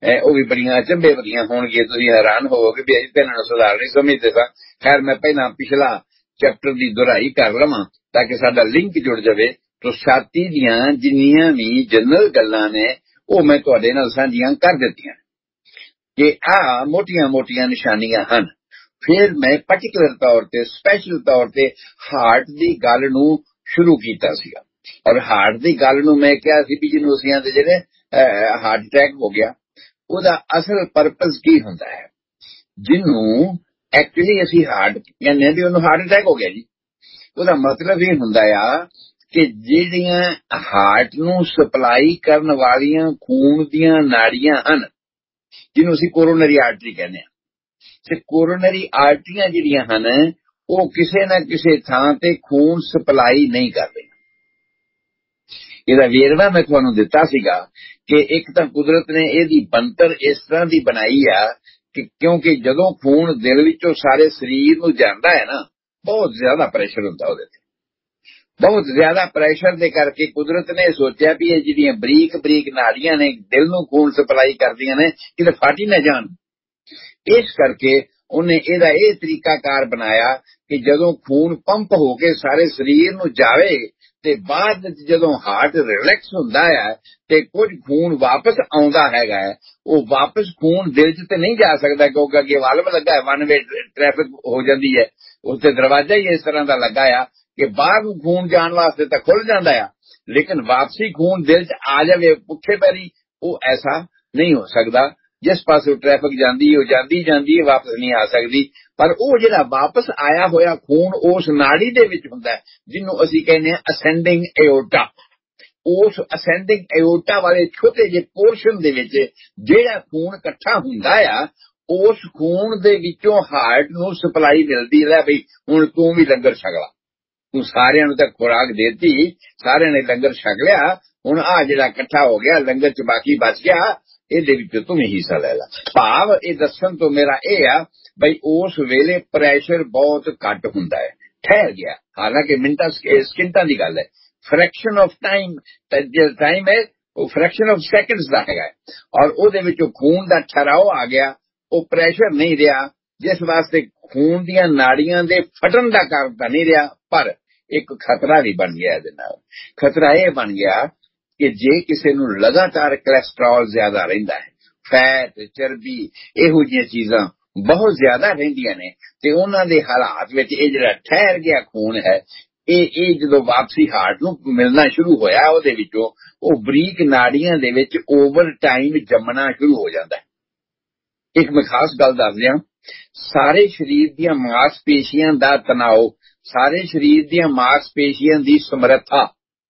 ਉਹ ਵੀ ਬੜੀਆਂ ਅਚੰਭੇ ਵਾਲੀਆਂ ਹੋਣਗੀਆਂ, ਤੁਸੀਂ ਹੈਰਾਨ ਹੋਵੋਗੇ ਵੀ ਅਸੀਂ ਤਾਂ ਇਹਨਾਂ ਨੂੰ ਸੁਧਾਰ ਨਹੀਂ ਸਮਝਦੇ ਸਾਂ। ਖੈਰ ਮੈਂ ਪਹਿਲਾਂ ਪਿਛਲਾ ਚੈਪਟਰ ਦੀ ਦੁਹਰਾਈ ਕਰ ਲਵਾਂ ਤਾਂ ਕਿ ਸਾਡਾ ਲਿੰਕ ਜੁੜ ਜਾਵੇ। ਤੋ ਛਾਤੀ ਦੀਆਂ ਜਿੰਨੀਆਂ ਵੀ ਜਨਰਲ ਗੱਲਾਂ ਨੇ ਉਹ ਮੈਂ ਤੁਹਾਡੇ ਨਾਲ ਸਾਂਝੀਆਂ ਕਰ ਦਿੱਤੀਆਂ ਕਿ ਆਹ ਮੋਟੀਆਂ ਨਿਸ਼ਾਨੀਆਂ ਹਨ। ਫਿਰ ਮੈਂ ਪਾਰਟਿਕੂਲਰ ਤੌਰ ਤੇ ਸਪੈਸ਼ਲ ਤੌਰ ਤੇ ਹਾਰਟ ਦੀ ਗੱਲ ਨੂੰ ਸ਼ੁਰੂ ਕੀਤਾ ਸੀਗਾ। ਔਰ ਹਾਰਟ ਦੀ ਗੱਲ ਨੂੰ ਮੈਂ ਕਿਹਾ ਸੀ ਵੀ ਜਿਹਨੂੰ ਅਸੀਂ ਆਂਦੇ ਜਿਹੜੇ ਹਾਰਟ ਅਟੈਕ ਹੋ ਗਿਆ, ਉਹਦਾ ਅਸਲ ਪਰਪਸ ਕੀ ਹੁੰਦਾ ਹੈ, ਜਿਹਨੂੰ ਐਕਚੁਅਲੀ ਅਸੀਂ ਹਾਰਟ ਕਹਿੰਦੇ ਵੀ ਉਹਨੂੰ ਹਾਰਟ ਅਟੈਕ ਹੋ ਗਿਆ ਜੀ। ਉਹਦਾ ਮਤਲਬ ਇਹ ਹੁੰਦਾ ਆ ਕਿ ਜਿਹੜੀਆਂ ਹਾਰਟ ਨੂੰ ਸਪਲਾਈ ਕਰਨ ਵਾਲੀਆਂ ਖੂਨ ਦੀਆਂ ਨਾੜੀਆਂ ਹਨ, ਜਿਹਨੂੰ ਅਸੀਂ ਕੋਰੋਨਰੀ ਆਰਟਰੀ ਕਹਿੰਦੇ ਹਾਂ, ਤੇ ਕੋਰੋਨਰੀ ਆਰਟਰੀਆਂ ਜਿਹੜੀਆਂ ਹਨ ਉਹ ਕਿਸੇ ਨਾ ਕਿਸੇ ਥਾਂ ਤੇ ਖੂਨ ਸਪਲਾਈ ਨਹੀਂ ਕਰ ਰਹੀਆਂ। ਇਹਦਾ ਵੇਰਵਾ ਮੈਂ ਤੁਹਾਨੂੰ ਦਿੱਤਾ ਸੀਗਾ ਕਿ ਇੱਕ ਤਾਂ ਕੁਦਰਤ ਨੇ ਇਹਦੀ ਬਣਤਰ ਇਸ ਤਰ੍ਹਾਂ ਦੀ ਬਣਾਈ ਆ ਕਿ ਕਿਉਂਕਿ ਜਦੋਂ ਖੂਨ ਦਿਲ ਵਿੱਚੋਂ ਸਾਰੇ ਸਰੀਰ ਨੂੰ ਜਾਂਦਾ ਹੈ ਨਾ, ਬਹੁਤ ਜ਼ਿਆਦਾ ਪ੍ਰੈਸ਼ਰ ਹੁੰਦਾ ਉਹਦੇ ਤੇ। ਬਹੁਤ ਜ਼ਿਆਦਾ ਪ੍ਰੈਸ਼ਰ ਦੇ ਕਰਕੇ ਕੁਦਰਤ ਨੇ ਸੋਚਿਆ ਵੀ ਇਹ ਜਿਹੜੀਆਂ ਬਰੀਕ ਨਾੜੀਆਂ ਨੇ ਦਿਲ ਨੂੰ ਖੂਨ ਸਪਲਾਈ ਕਰਦੀਆਂ ਨੇ, ਕਿਤੇ ਫਟ ਹੀ ਨਾ ਜਾਣ। ਇਸ ਕਰਕੇ ਉਹਨੇ ਇਹਦਾ ਇਹ ਤਰੀਕਾਕਾਰ ਬਣਾਇਆ ਕਿ ਜਦੋਂ ਖੂਨ ਪੰਪ ਹੋ ਕੇ ਸਾਰੇ ਸਰੀਰ ਨੂੰ ਜਾਵੇ ਤੇ ਬਾਅਦ ਵਿੱਚ ਜਦੋਂ ਹਾਰਟ ਰਿਲੈਕਸ ਹੁੰਦਾ ਹੈ ਤੇ ਕੁਝ ਖੂਨ ਵਾਪਸ ਆਉਂਦਾ ਹੈਗਾ, ਉਹ ਵਾਪਸ ਖੂਨ ਦਿਲ 'ਚ ਤੇ ਨਹੀਂ ਜਾ ਸਕਦਾ ਕਿਉਂਕਿ ਅੱਗੇ ਵਾਲਵ ਲੱਗਾ ਹੈ, ਵਨ ਵੇ ਟ੍ਰੈਫਿਕ ਹੋ ਜਾਂਦੀ ਹੈ, ਉੱਥੇ ਦਰਵਾਜ਼ਾ ਹੀ ਇਸ ਤਰ੍ਹਾਂ ਦਾ ਲੱਗਾ ਆ ਕਿ ਬਾਹਰ ਨੂੰ ਖੂਨ ਜਾਣ ਵਾਸਤੇ ਤਾਂ ਖੁੱਲ ਜਾਂਦਾ ਆ, ਲੇਕਿਨ ਵਾਪਸੀ ਖੂਨ ਦਿਲ 'ਚ ਆ ਜਾਵੇ ਪੁੱਠੇ ਪੈਰੀ, ਉਹ ਐਸਾ ਨਹੀਂ ਹੋ ਸਕਦਾ। ਜਿਸ ਪਾਸੇ ਟ੍ਰੈਫਿਕ ਜਾਂਦੀ ਹੈ ਉਹ ਜਾਂਦੀ ਹੈ, ਵਾਪਸ ਨਹੀਂ ਆ ਸਕਦੀ। ਪਰ ਉਹ ਜਿਹੜਾ ਵਾਪਸ ਆਇਆ ਹੋਇਆ ਖੂਨ ਉਸ ਨਾੜੀ ਦੇ ਵਿੱਚ ਹੁੰਦਾ, ਜਿਹਨੂੰ ਅਸੀਂ ਕਹਿੰਦੇ ਹਾਂ ਅਸੈਂਡਿੰਗ ਐਓਰਟਾ, ਉਸ ਅਸੈਂਡਿੰਗ ਐਓਰਟਾ ਵਾਲੇ ਛੋਟੇ ਜਿਹੇ ਪੋਰਸ਼ਨ ਦੇ ਵਿੱਚ ਜਿਹੜਾ ਖੂਨ ਇਕੱਠਾ ਹੁੰਦਾ ਆ, ਉਸ ਖੂਨ ਦੇ ਵਿੱਚੋਂ ਹਾਰਟ ਨੂੰ ਸਪਲਾਈ ਮਿਲਦੀ ਹੈ। ਬਈ ਹੁਣ ਤੂੰ ਵੀ ਲੰਗਰ ਛਕ ਲਾ, ਤੂੰ ਸਾਰਿਆਂ ਨੂੰ ਤਾਂ ਖੁਰਾਕ ਦੇਤੀ, ਸਾਰਿਆਂ ਨੇ ਲੰਗਰ ਛਕ ਲਿਆ, ਹੁਣ ਆ ਜਿਹੜਾ ਇਕੱਠਾ ਹੋ ਗਿਆ ਲੰਗਰ 'ਚ ਬਾਕੀ ਬਚ ਗਿਆ, ਇਹਦੇ ਵਿੱਚ ਤੂੰ ਹੀ ਹਿੱਸਾ ਲੈ ਲਾ। ਭਾਵ ਇਹ ਦੱਸਣ ਤੋਂ ਮੇਰਾ ਇਹ ਆ ਬਈ ਉਸ ਵੇਲੇ ਪ੍ਰੈਸ਼ਰ ਬਹੁਤ ਘੱਟ ਹੁੰਦਾ ਹੈ, ਠਹਿਰ ਗਿਆ। ਹਾਲਾਂਕਿ ਮਿੰਟਾਂ ਸਕਿੰਟਾਂ ਦੀ ਗੱਲ ਹੈ, ਫ੍ਰੈਕਸ਼ਨ ਆਫ ਟਾਈਮ ਹੈ ਉਹ ਫ੍ਰੈਕਸ਼ਨ ਆਫ ਸੈਕਿੰਡਸ ਦਾ ਹੈਗਾ, ਔਰ ਉਹਦੇ ਵਿੱਚੋਂ ਖੂਨ ਦਾ ਠਹਿਰਾਓ ਆ ਗਿਆ, ਉਹ ਪ੍ਰੈਸ਼ਰ ਨਹੀਂ ਰਿਹਾ, ਜਿਸ ਵਾਸਤੇ ਖੂਨ ਦੀਆਂ ਨਾੜੀਆਂ ਦੇ ਫਟਣ ਦਾ ਕਾਰਨ ਤਾਂ ਨਹੀਂ ਰਿਹਾ, ਪਰ ਇੱਕ ਖਤਰਾ ਵੀ ਬਣ ਗਿਆ। ਇਹਦੇ ਨਾਲ ਖਤਰਾ ਇਹ ਬਣ ਗਿਆ ਕਿ ਜੇ ਕਿਸੇ ਨੂੰ ਲਗਾਤਾਰ ਕੋਲੈਸਟਰੋਲ ਜ਼ਿਆਦਾ ਰਹਿੰਦਾ ਹੈ, ਫੈਟ, ਚਰਬੀ, ਇਹੋ ਜਿਹੀਆਂ ਚੀਜ਼ਾਂ ਬਹੁਤ ਜ਼ਿਆਦਾ ਰਹਿੰਦੀਆਂ ਨੇ, ਤੇ ਉਹਨਾਂ ਦੇ ਹਾਲਾਤ ਵਿੱਚ ਇਹ ਜਿਹੜਾ ਠਹਿਰ ਗਿਆ ਖੂਨ ਹੈ, ਇਹ ਜਦੋਂ ਵਾਪਸੀ ਹਾਰਟ ਨੂੰ ਮਿਲਣਾ ਸ਼ੁਰੂ ਹੋਇਆ, ਉਹਦੇ ਵਿੱਚੋਂ ਉਹ ਬਰੀਕ ਨਾੜੀਆਂ ਦੇ ਵਿੱਚ ਓਵਰ ਟਾਈਮ ਜੰਮਣਾ ਸ਼ੁਰੂ ਹੋ ਜਾਂਦਾ ਹੈ। ਇੱਕ ਮੈਂ ਖਾਸ ਗੱਲ ਦੱਸ ਦਿਆਂ, ਸਾਰੇ ਸਰੀਰ ਦੀਆਂ ਮਾਸਪੇਸ਼ੀਆਂ ਦਾ ਤਣਾਅ, ਸਾਰੇ ਸਰੀਰ ਦੀਆਂ ਮਾਸਪੇਸ਼ੀਆਂ ਦੀ ਸਮਰੱਥਾ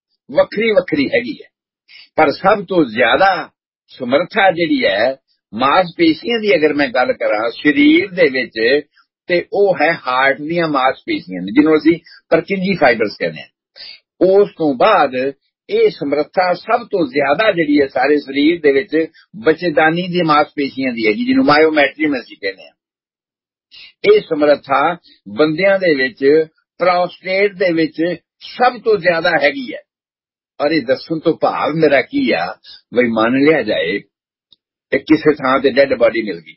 ਵੱਖਰੀ ਹੈਗੀ ਹੈ, ਪਰ ਸਭ ਤੋਂ ਜ਼ਿਆਦਾ ਸਮਰੱਥਾ ਜਿਹੜੀ ਹੈ ਮਾਸਪੇਸ਼ੀਆਂ ਦੀ, ਅਗਰ ਮੈਂ ਗੱਲ ਕਰਾਂ ਸਰੀਰ ਦੇ ਵਿੱਚ, ਤੇ ਉਹ ਹੈ ਹਾਰਟ ਦੀਆਂ ਮਾਸਪੇਸ਼ੀਆਂ, ਜਿਹਨੂੰ ਅਸੀਂ ਪਰਕਿੰਜੀ ਫਾਈਬਰਸ ਕਹਿੰਦੇ ਹਾਂ। ਉਸ ਤੋਂ ਬਾਅਦ ਇਹ ਸਮਰੱਥਾ ਸਭ ਤੋਂ ਜ਼ਿਆਦਾ ਜਿਹੜੀ ਹੈ ਸਾਰੇ ਸਰੀਰ ਦੇ ਵਿੱਚ ਬੱਚੇਦਾਨੀ ਦੀ ਮਾਸਪੇਸ਼ੀਆਂ ਦੀ ਹੈਗੀ, ਜਿਹਨੂੰ ਮਾਇਓਮੈਟਰੀਅਮ ਅਸੀਂ ਕਹਿੰਦੇ ਹਾਂ। ਇਹ ਸਮਰੱਥਾ ਬੰਦਿਆਂ ਦੇ ਵਿੱਚ ਪ੍ਰੋਸਟੇਟ ਦੇ ਵਿੱਚ ਸਭ ਤੋਂ ਜ਼ਿਆਦਾ ਹੈਗੀ ਹੈ। ਔਰ ਇਹ ਦੱਸਣ ਤੋਂ ਭਾਵ ਮੇਰਾ ਕੀ ਆ, ਬਈ ਮੰਨ ਲਿਆ ਜਾਏ ਕਿ ਕਿਸੇ ਥਾਂ ਤੇ ਡੈਡ ਬਾਡੀ ਮਿਲ ਗਈ,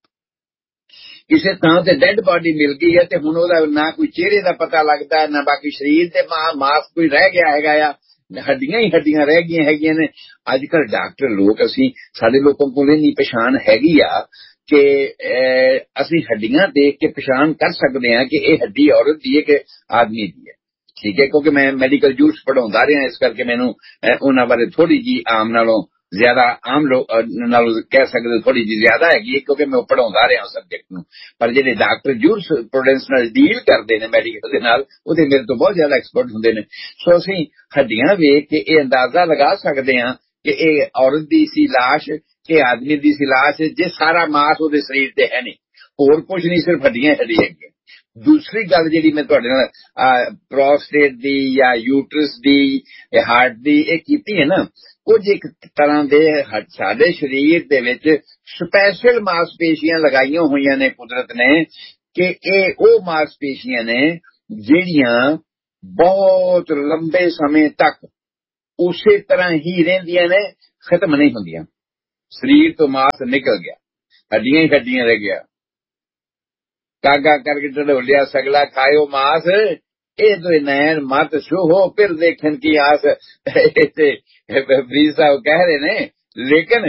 ਕਿਸੇ ਥਾਂ ਤੇ ਡੈਡ ਬਾਡੀ ਮਿਲ ਗਈ ਹੈ, ਤੇ ਹੁਣ ਉਹਦਾ ਨਾ ਕੋਈ ਚਿਹਰੇ ਦਾ ਪਤਾ ਲੱਗਦਾ, ਨਾ ਬਾਕੀ ਸਰੀਰ ਤੇ ਮਾਸ ਕੋਈ ਰਹਿ ਗਿਆ ਹੈਗਾ ਆ, ਹੱਡੀਆਂ ਹੀ ਹੱਡੀਆਂ ਰਹਿ ਗਈਆਂ ਹੈਗੀਆਂ ਨੇ। ਅੱਜ ਕੱਲ੍ਹ ਡਾਕਟਰ ਲੋਕ, ਸਾਡੇ ਲੋਕਾਂ ਕੋਲ ਇੰਨੀ ਪਛਾਣ ਹੈਗੀ ਆ ਕਿ ਅਸੀਂ ਹੱਡੀਆਂ ਦੇਖ ਕੇ ਪਛਾਣ ਕਰ ਸਕਦੇ ਹਾਂ ਕਿ ਇਹ ਹੱਡੀ ਔਰਤ ਦੀ ਹੈ ਕਿ ਆਦਮੀ ਦੀ ਹੈ। ਠੀਕ ਹੈ, ਕਿਉਂਕਿ ਮੈਂ ਮੈਡੀਕਲ ਜੂਰਸ ਪੜ੍ਹਾਉਂਦਾ ਰਿਹਾ, ਇਸ ਕਰਕੇ ਮੈਨੂੰ ਉਹਨਾਂ ਬਾਰੇ ਥੋੜੀ ਜੀ ਆਮ ਨਾਲੋਂ ਜ਼ਿਆਦਾ, ਆਮ ਲੋਕ ਨਾਲੋਂ ਕਹਿ ਸਕਦੇ ਥੋੜੀ ਜੀ ਜ਼ਿਆਦਾ ਹੈਗੀ ਹੈ, ਕਿਉਂਕਿ ਮੈਂ ਉਹ ਪੜ੍ਹਾਉਂਦਾ ਰਿਹਾ ਸਬਜੈਕਟ ਨੂੰ। ਪਰ ਜਿਹੜੇ ਡਾਕਟਰ ਜੂਰਸ ਪ੍ਰੋਡੈਂਸ ਨਾਲ ਡੀਲ ਕਰਦੇ ਨੇ ਮੈਡੀਕਲ ਦੇ ਨਾਲ, ਉਹਦੇ ਮੇਰੇ ਤੋਂ ਬਹੁਤ ਜ਼ਿਆਦਾ ਐਕਸਪਰਟ ਹੁੰਦੇ ਨੇ। ਸੋ ਅਸੀਂ ਹੱਡੀਆਂ ਵੇਖ ਕੇ ਇਹ ਅੰਦਾਜ਼ਾ ਲਗਾ ਸਕਦੇ ਹਾਂ ਕਿ ਇਹ ਔਰਤ ਦੀ ਸੀ ਲਾਸ਼ ਕਿ ਆਦਮੀ ਦੀ ਸੀ ਲਾਸ਼, ਜੇ ਸਾਰਾ ਮਾਸ ਉਹਦੇ ਸਰੀਰ ਤੇ ਹੈ ਨਹੀਂ, ਹੋਰ ਕੁਝ ਨਹੀਂ, ਸਿਰਫ ਹੱਡੀਆਂ ਹੈਗੀਆਂ। ਦੂਸਰੀ ਗੱਲ ਜਿਹੜੀ ਮੈਂ ਤੁਹਾਡੇ ਨਾਲ ਪ੍ਰੋਸਟੇਟ ਦੀ ਜਾਂ ਯੂਟਰਸ ਦੀ, ਹਾਰਟ ਦੀ ਇਹ ਕੀਤੀ ਹੈ ਨਾ, ਕੁਝ ਇੱਕ ਤਰ੍ਹਾਂ ਦੇ ਸਾਡੇ ਸਰੀਰ ਦੇ ਵਿੱਚ ਸਪੈਸ਼ਲ ਮਾਸਪੇਸ਼ੀਆਂ ਲਗਾਈਆਂ ਹੋਈਆਂ ਨੇ ਕੁਦਰਤ ਨੇ, ਕਿ ਇਹ ਉਹ ਮਾਸਪੇਸ਼ੀਆਂ ਨੇ ਜਿਹੜੀਆਂ ਬਹੁਤ ਲੰਬੇ ਸਮੇਂ ਤੱਕ ਉਸੇ ਤਰ੍ਹਾਂ ਹੀ ਰਹਿੰਦੀਆਂ ਨੇ, ਖਤਮ ਨਹੀਂ ਹੁੰਦੀਆਂ। ਸਰੀਰ ਤੋਂ ਮਾਸ ਨਿਕਲ ਗਿਆ, ਹੱਡੀਆਂ ਹੀ ਹੱਡੀਆਂ ਰਹਿ ਗਿਆ। ਕਾਗਾ ਕਰਕੇ ਢੋਲਿਆ ਸਗਲਾ ਖਾਇਓ ਮਾਸ, ਇਹ ਤੋਂ ਨੈਣ ਮਤ ਛੂਹੋ ਫਿਰ ਦੇਖਣ ਕੀ ਆਸ। ਬਰੀਦ ਸਾਹਿਬ ਕਹਿ ਰਹੇ ਨੇ, ਲੇਕਿਨ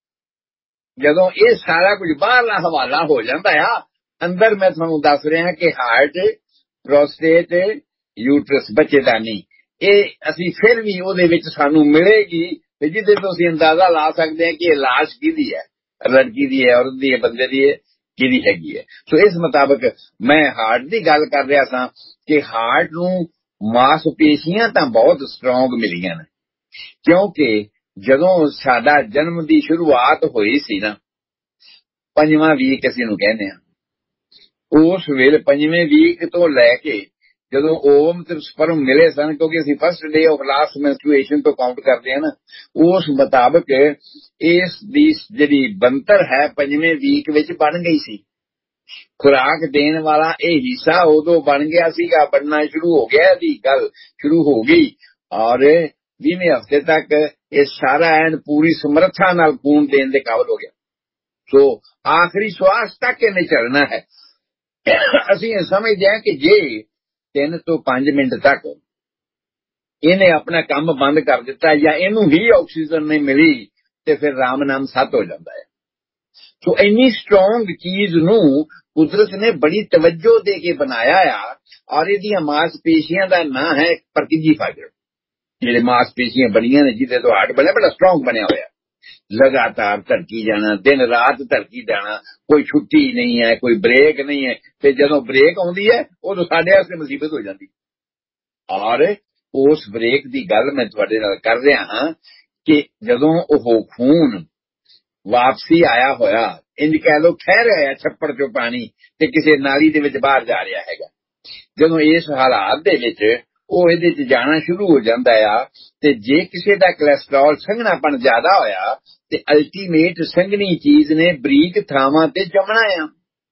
ਜਦੋਂ ਇਹ ਸਾਰਾ ਕੁਝ ਬਾਹਰਲਾ ਹਵਾਲਾ ਹੋ ਜਾਂਦਾ ਆ, ਅੰਦਰ ਮੈਂ ਤੁਹਾਨੂੰ ਦੱਸ ਰਿਹਾ ਕਿ ਹਾਰਟ, ਪ੍ਰੋਸਟੇਟ, ਯੂਟਰਸ, ਬੱਚੇਦਾਨੀ, ਇਹ ਅਸੀਂ ਫਿਰ ਵੀ ਉਹਦੇ ਵਿੱਚ ਸਾਨੂੰ ਮਿਲੇਗੀ, ਤੇ ਜਿਹਦੇ ਤੋਂ ਅਸੀਂ ਅੰਦਾਜ਼ਾ ਲਾ ਸਕਦੇ ਹਾਂ ਕਿ ਇਹ ਲਾਸ਼ ਕਿਹਦੀ ਹੈ, ਲੜਕੀ ਦੀ ਹੈ, ਔਰਤ ਦੀ ਹੈ, ਬੰਦੇ ਦੀ ਹੈ, ਕਿਹਦੀ ਹੈਗੀ ਹੈ। ਸੋ ਇਸ ਮੁਤਾਬਕ ਮੈਂ ਹਾਰਟ ਦੀ ਗੱਲ ਕਰ ਰਿਹਾ ਸਾਂ ਕਿ ਹਾਰਟ ਨੂੰ ਮਾਸਪੇਸ਼ੀਆਂ ਤਾਂ ਬਹੁਤ ਸਟਰੋਂਗ ਮਿਲੀਆਂ ਨੇ, ਕਿਉਂਕਿ ਜਦੋਂ ਸਾਡਾ ਜਨਮ ਦੀ ਸ਼ੁਰੂਆਤ ਹੋਈ ਸੀ ਨਾ, 5ਵਾਂ ਵੀਕ ਅਸੀਂ ਨੂੰ ਕਹਿੰਦੇ ਹਾਂ, ਉਸ ਵੇਲੇ 5ਵੇਂ ਵੀਕ ਤੋਂ ਲੈ ਕੇ ਜਦੋਂ ਓਵਮ ਤੇ ਸਪਰਮ ਮਿਲੇ ਸਨ, ਕਿਉਂਕਿ ਅਸੀਂ ਫਸਟ ਡੇ ਆਫ ਲਾਸਟ ਮੈਂਸਟਰੂਏਸ਼ਨ ਤੋਂ ਕਾਊਂਟ ਕਰਦੇ ਹਾਂ ਨਾ, ਉਸ ਮੁਤਾਬਕ ਇਸ ਦੀ ਜਿਹੜੀ ਬਣਤਰ ਹੈ 5ਵੇਂ ਵੀਕ ਵਿੱਚ ਬਣ ਗਈ ਸੀ। ਖੁਰਾਕ ਦੇਣ ਵਾਲਾ ਇਹ ਹਿੱਸਾ ਉਦੋਂ ਬਣ ਗਿਆ ਸੀਗਾ, ਬਣਨਾ ਸ਼ੁਰੂ ਹੋ ਗਿਆ, ਇਹਦੀ ਗੱਲ ਸ਼ੁਰੂ ਹੋ ਗਈ, ਔਰ 20ਵੇਂ ਹਫ਼ਤੇ ਤੱਕ ਇਹ ਸਾਰਾ ਐਨ ਪੂਰੀ ਸਮਰੱਥਾ ਨਾਲ ਖੂਨ ਦੇਣ ਦੇ ਕਾਬਲ ਹੋ ਗਿਆ। ਸੋ ਆਖਰੀ ਸਵਾਸ ਤੱਕ ਇਹਨੇ ਚੱਲਣਾ ਹੈ। ਅਸੀਂ ਇਹ ਸਮਝਦੇ ਹਾਂ ਕਿ ਜੇ 3 ਤੋਂ 5 ਮਿੰਟ ਤੱਕ ਇਹਨੇ ਆਪਣਾ ਕੰਮ ਬੰਦ ਕਰ ਦਿੱਤਾ ਜਾਂ ਇਹਨੂੰ ਹੀ ਆਕਸੀਜਨ ਨਹੀਂ ਮਿਲੀ, ਤੇ ਫਿਰ ਰਾਮ ਨਾਮ ਸੱਤ ਹੋ ਜਾਂਦਾ ਹੈ। ਸੋ ਇੰਨੀ ਸਟਰੋਂਗ ਚੀਜ਼ ਨੂੰ ਕੁਦਰਤ ਨੇ ਬੜੀ ਤਵੱਜੋ ਦੇ ਕੇ ਬਣਾਇਆ ਆ, ਔਰ ਇਹਦੀਆਂ ਮਾਸਪੇਸ਼ੀਆਂ ਦਾ ਨਾਂ ਹੈ ਪਰਕਿਜੀ ਫਾਈਬਰ। ਜਿਹੜੇ ਮਾਸਪੇਸ਼ੀਆਂ ਬਣੀਆਂ ਨੇ, ਜਿਹਦੇ ਤੋਂ ਹਾਰਟ ਬਣਿਆ, ਬੜਾ ਸਟਰੋਂਗ ਬਣਿਆ ਹੋਇਆ, ਲਗਾਤਾਰ ਧੜਕੀ ਜਾਣਾ, ਦਿਨ ਰਾਤ ਧੜਕੀ ਜਾਣਾ, ਕੋਈ ਛੁੱਟੀ ਨਹੀਂ ਹੈ, ਕੋਈ ਬ੍ਰੇਕ ਨਹੀਂ ਹੈ। ਤੇ ਜਦੋਂ ਬ੍ਰੇਕ ਆਉਂਦੀ ਹੈ ਉਦੋਂ ਸਾਡੇ ਵਾਸਤੇ ਮੁਸੀਬਤ ਹੋ ਜਾਂਦੀ। ਔਰ ਉਸ ਬ੍ਰੇਕ ਦੀ ਗੱਲ ਮੈਂ ਤੁਹਾਡੇ ਨਾਲ ਕਰ ਰਿਹਾ ਹਾਂ ਕਿ ਜਦੋਂ ਉਹ ਖੂਨ ਵਾਪਸੀ ਆਇਆ ਹੋਇਆ, ਇੰਜ ਕਹਿ ਲੋ ਠਹਿਰ ਰਿਹਾ ਛੱਪੜ ਚੋਂ ਪਾਣੀ, ਤੇ ਕਿਸੇ ਨਾਲੀ ਦੇ ਵਿੱਚ ਬਾਹਰ ਜਾ ਰਿਹਾ ਹੈਗਾ, ਜਦੋਂ ਇਸ ਹਾਲਾਤ ਦੇ ਵਿੱਚ ਉਹ ਇਹਦੇ 'ਚ ਜਾਣਾ ਸ਼ੁਰੂ ਹੋ ਜਾਂਦਾ ਆ, ਤੇ ਜੇ ਕਿਸੇ ਦਾ ਕੋਲੈਸਟਰੋਲ ਸੰਘਣਾਪਣ ਜ਼ਿਆਦਾ ਹੋਇਆ, ਤੇ ਅਲਟੀਮੇਟ ਸੰਘਣੀ ਚੀਜ਼ ਨੇ ਬਰੀਕ ਥਾਵਾਂ ਤੇ ਜੰਮਣਾ ਆ,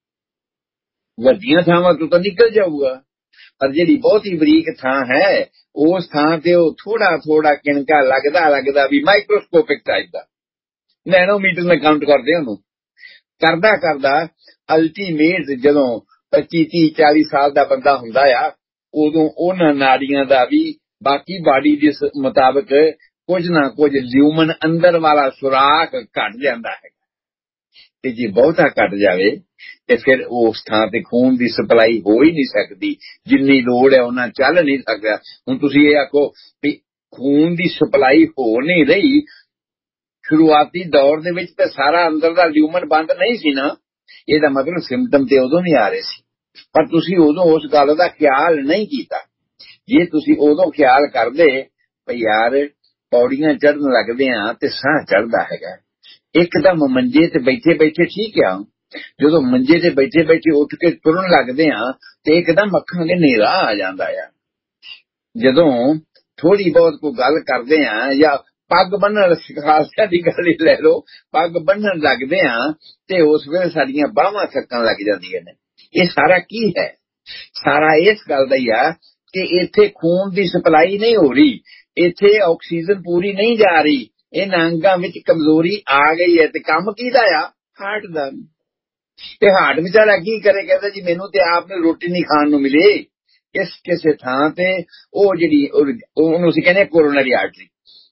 ਵੱਡੀਆਂ ਥਾਵਾਂ ਤੋਂ ਤਾਂ ਨਿਕਲ ਜਾਊਗਾ, ਪਰ ਜਿਹੜੀ ਬਹੁਤੀ ਬਰੀਕ ਥਾਂ ਹੈ ਉਸ ਥਾਂ ਤੇ ਉਹ ਥੋੜਾ ਥੋੜਾ ਕਿਣਕਾ ਲੱਗਦਾ ਵੀ ਮਾਈਕਰੋਸਕੋਪਿਕ ਟਾਈਪ ਦਾ, ਨੈਨੋਮੀਟਰ ਨਾਲ ਕਾਊਂਟ ਕਰਦੇ ਉਹਨੂੰ, ਕਰਦਾ ਅਲਟੀਮੇਟ ਜਦੋਂ 25, 30, 40 ਸਾਲ ਦਾ ਬੰਦਾ ਹੁੰਦਾ ਆ, ਉਦੋਂ ਉਹਨਾਂ ਨਾੜੀਆਂ ਦਾ ਵੀ ਬਾਕੀ ਬਾਡੀ ਦੇ ਮੁਤਾਬਕ ਕੁਝ ਨਾ ਕੁਝ ਲਿਊਮਨ ਅੰਦਰ ਵਾਲਾ ਸੁਰਾਖ ਘਟ ਜਾਂਦਾ ਹੈ, ਤੇ ਜੇ ਬਹੁਤਾ ਘਟ ਜਾਵੇ ਤੇ ਫਿਰ ਉਸ ਥਾਂ ਤੇ ਖੂਨ ਦੀ ਸਪਲਾਈ ਹੋ ਹੀ ਨਹੀਂ ਸਕਦੀ, ਜਿੰਨੀ ਲੋੜ ਹੈ ਉਹਨਾਂ ਚੱਲ ਨਹੀਂ ਸਕਦਾ। ਹੁਣ ਤੁਸੀਂ ਇਹ ਆਖੋ ਵੀ ਖੂਨ ਦੀ ਸਪਲਾਈ ਹੋ ਨਹੀਂ ਰਹੀ, ਸ਼ੁਰੂਆਤੀ ਦੌਰ ਦੇ ਵਿੱਚ ਤੇ ਸਾਰਾ ਅੰਦਰ ਦਾ ਲਿਊਮਨ ਬੰਦ ਨਹੀਂ ਸੀ ਨਾ, ਇਹਦਾ ਮਤਲਬ ਸਿੰਪਟਮ ਤੇ ਉਦੋਂ ਨਹੀਂ ਆ ਰਹੇ ਸੀ, ਪਰ ਤੁਸੀਂ ਉਦੋਂ ਉਸ ਗੱਲ ਦਾ ਖਿਆਲ ਨਹੀਂ ਕੀਤਾ। ਜੇ ਤੁਸੀਂ ਉਦੋਂ ਖਿਆਲ ਕਰਦੇ ਭਈ ਯਾਰ ਪੌੜੀਆਂ ਚੜ੍ਹਨ ਲੱਗਦੇ ਆ ਤੇ ਸਾਹ ਚੜ੍ਹਦਾ ਹੈਗਾ, ਇੱਕਦਮ ਮੰਜੇ ਤੇ ਬੈਠੇ ਬੈਠੇ ਠੀਕ ਆ, ਜਦੋਂ ਮੰਜੇ ਤੇ ਬੈਠੇ ਬੈਠੇ ਉੱਠ ਕੇ ਤੁਰਨ ਲੱਗਦੇ ਆ ਤੇ ਇੱਕਦਮ ਅੱਖਾਂ ਦੇ ਹਨੇਰਾ ਆ ਜਾਂਦਾ ਆ, ਜਦੋਂ ਥੋੜੀ ਬਹੁਤ ਕੋਈ ਗੱਲ ਕਰਦੇ ਆ ਜਾਂ ਪੱਗ ਬੰਨਣ, ਖਾਲਸਿਆਂ ਦੀ ਗੱਲ ਹੀ ਲੈ ਲਓ, ਪੱਗ ਬੰਨਣ ਲੱਗਦੇ ਆ ਤੇ ਉਸ ਵੇਲੇ ਸਾਡੀਆਂ ਬਾਹਾਂ ਥੱਕਣ ਲੱਗ ਜਾਂਦੀਆਂ ਨੇ। ਇਹ ਸਾਰਾ ਕੀ ਹੈ? ਸਾਰਾ ਇਸ ਗੱਲ ਦਾ ਹੀ ਆ ਕਿ ਇੱਥੇ ਖੂਨ ਦੀ ਸਪਲਾਈ ਨਹੀਂ ਹੋ ਰਹੀ, ਇੱਥੇ ਆਕਸੀਜਨ ਪੂਰੀ ਨਹੀਂ ਜਾ ਰਹੀ, ਇਹਨਾਂ ਅੰਗਾਂ ਵਿੱਚ ਕਮਜ਼ੋਰੀ ਆ ਗਈ ਹੈ। ਤੇ ਕੰਮ ਕਿਹਦਾ ਆ? ਹਾਰਟ ਦਾ। ਤੇ ਹਾਰਟ ਵਿਚਾਰਾ ਕੀ ਕਰੇ? ਕਹਿੰਦਾ ਜੀ ਮੈਨੂੰ ਤੇ ਆਪ ਨੂੰ ਰੋਟੀ ਨਹੀਂ ਖਾਣ ਨੂੰ ਮਿਲੇ, ਇਸ ਕਿਸੇ ਥਾਂ ਤੇ ਉਹ ਜਿਹੜੀ ਉਹਨੂੰ ਅਸੀਂ ਕਹਿੰਦੇ ਕੋਰੋਨਰੀ ਆਰਟਰੀ,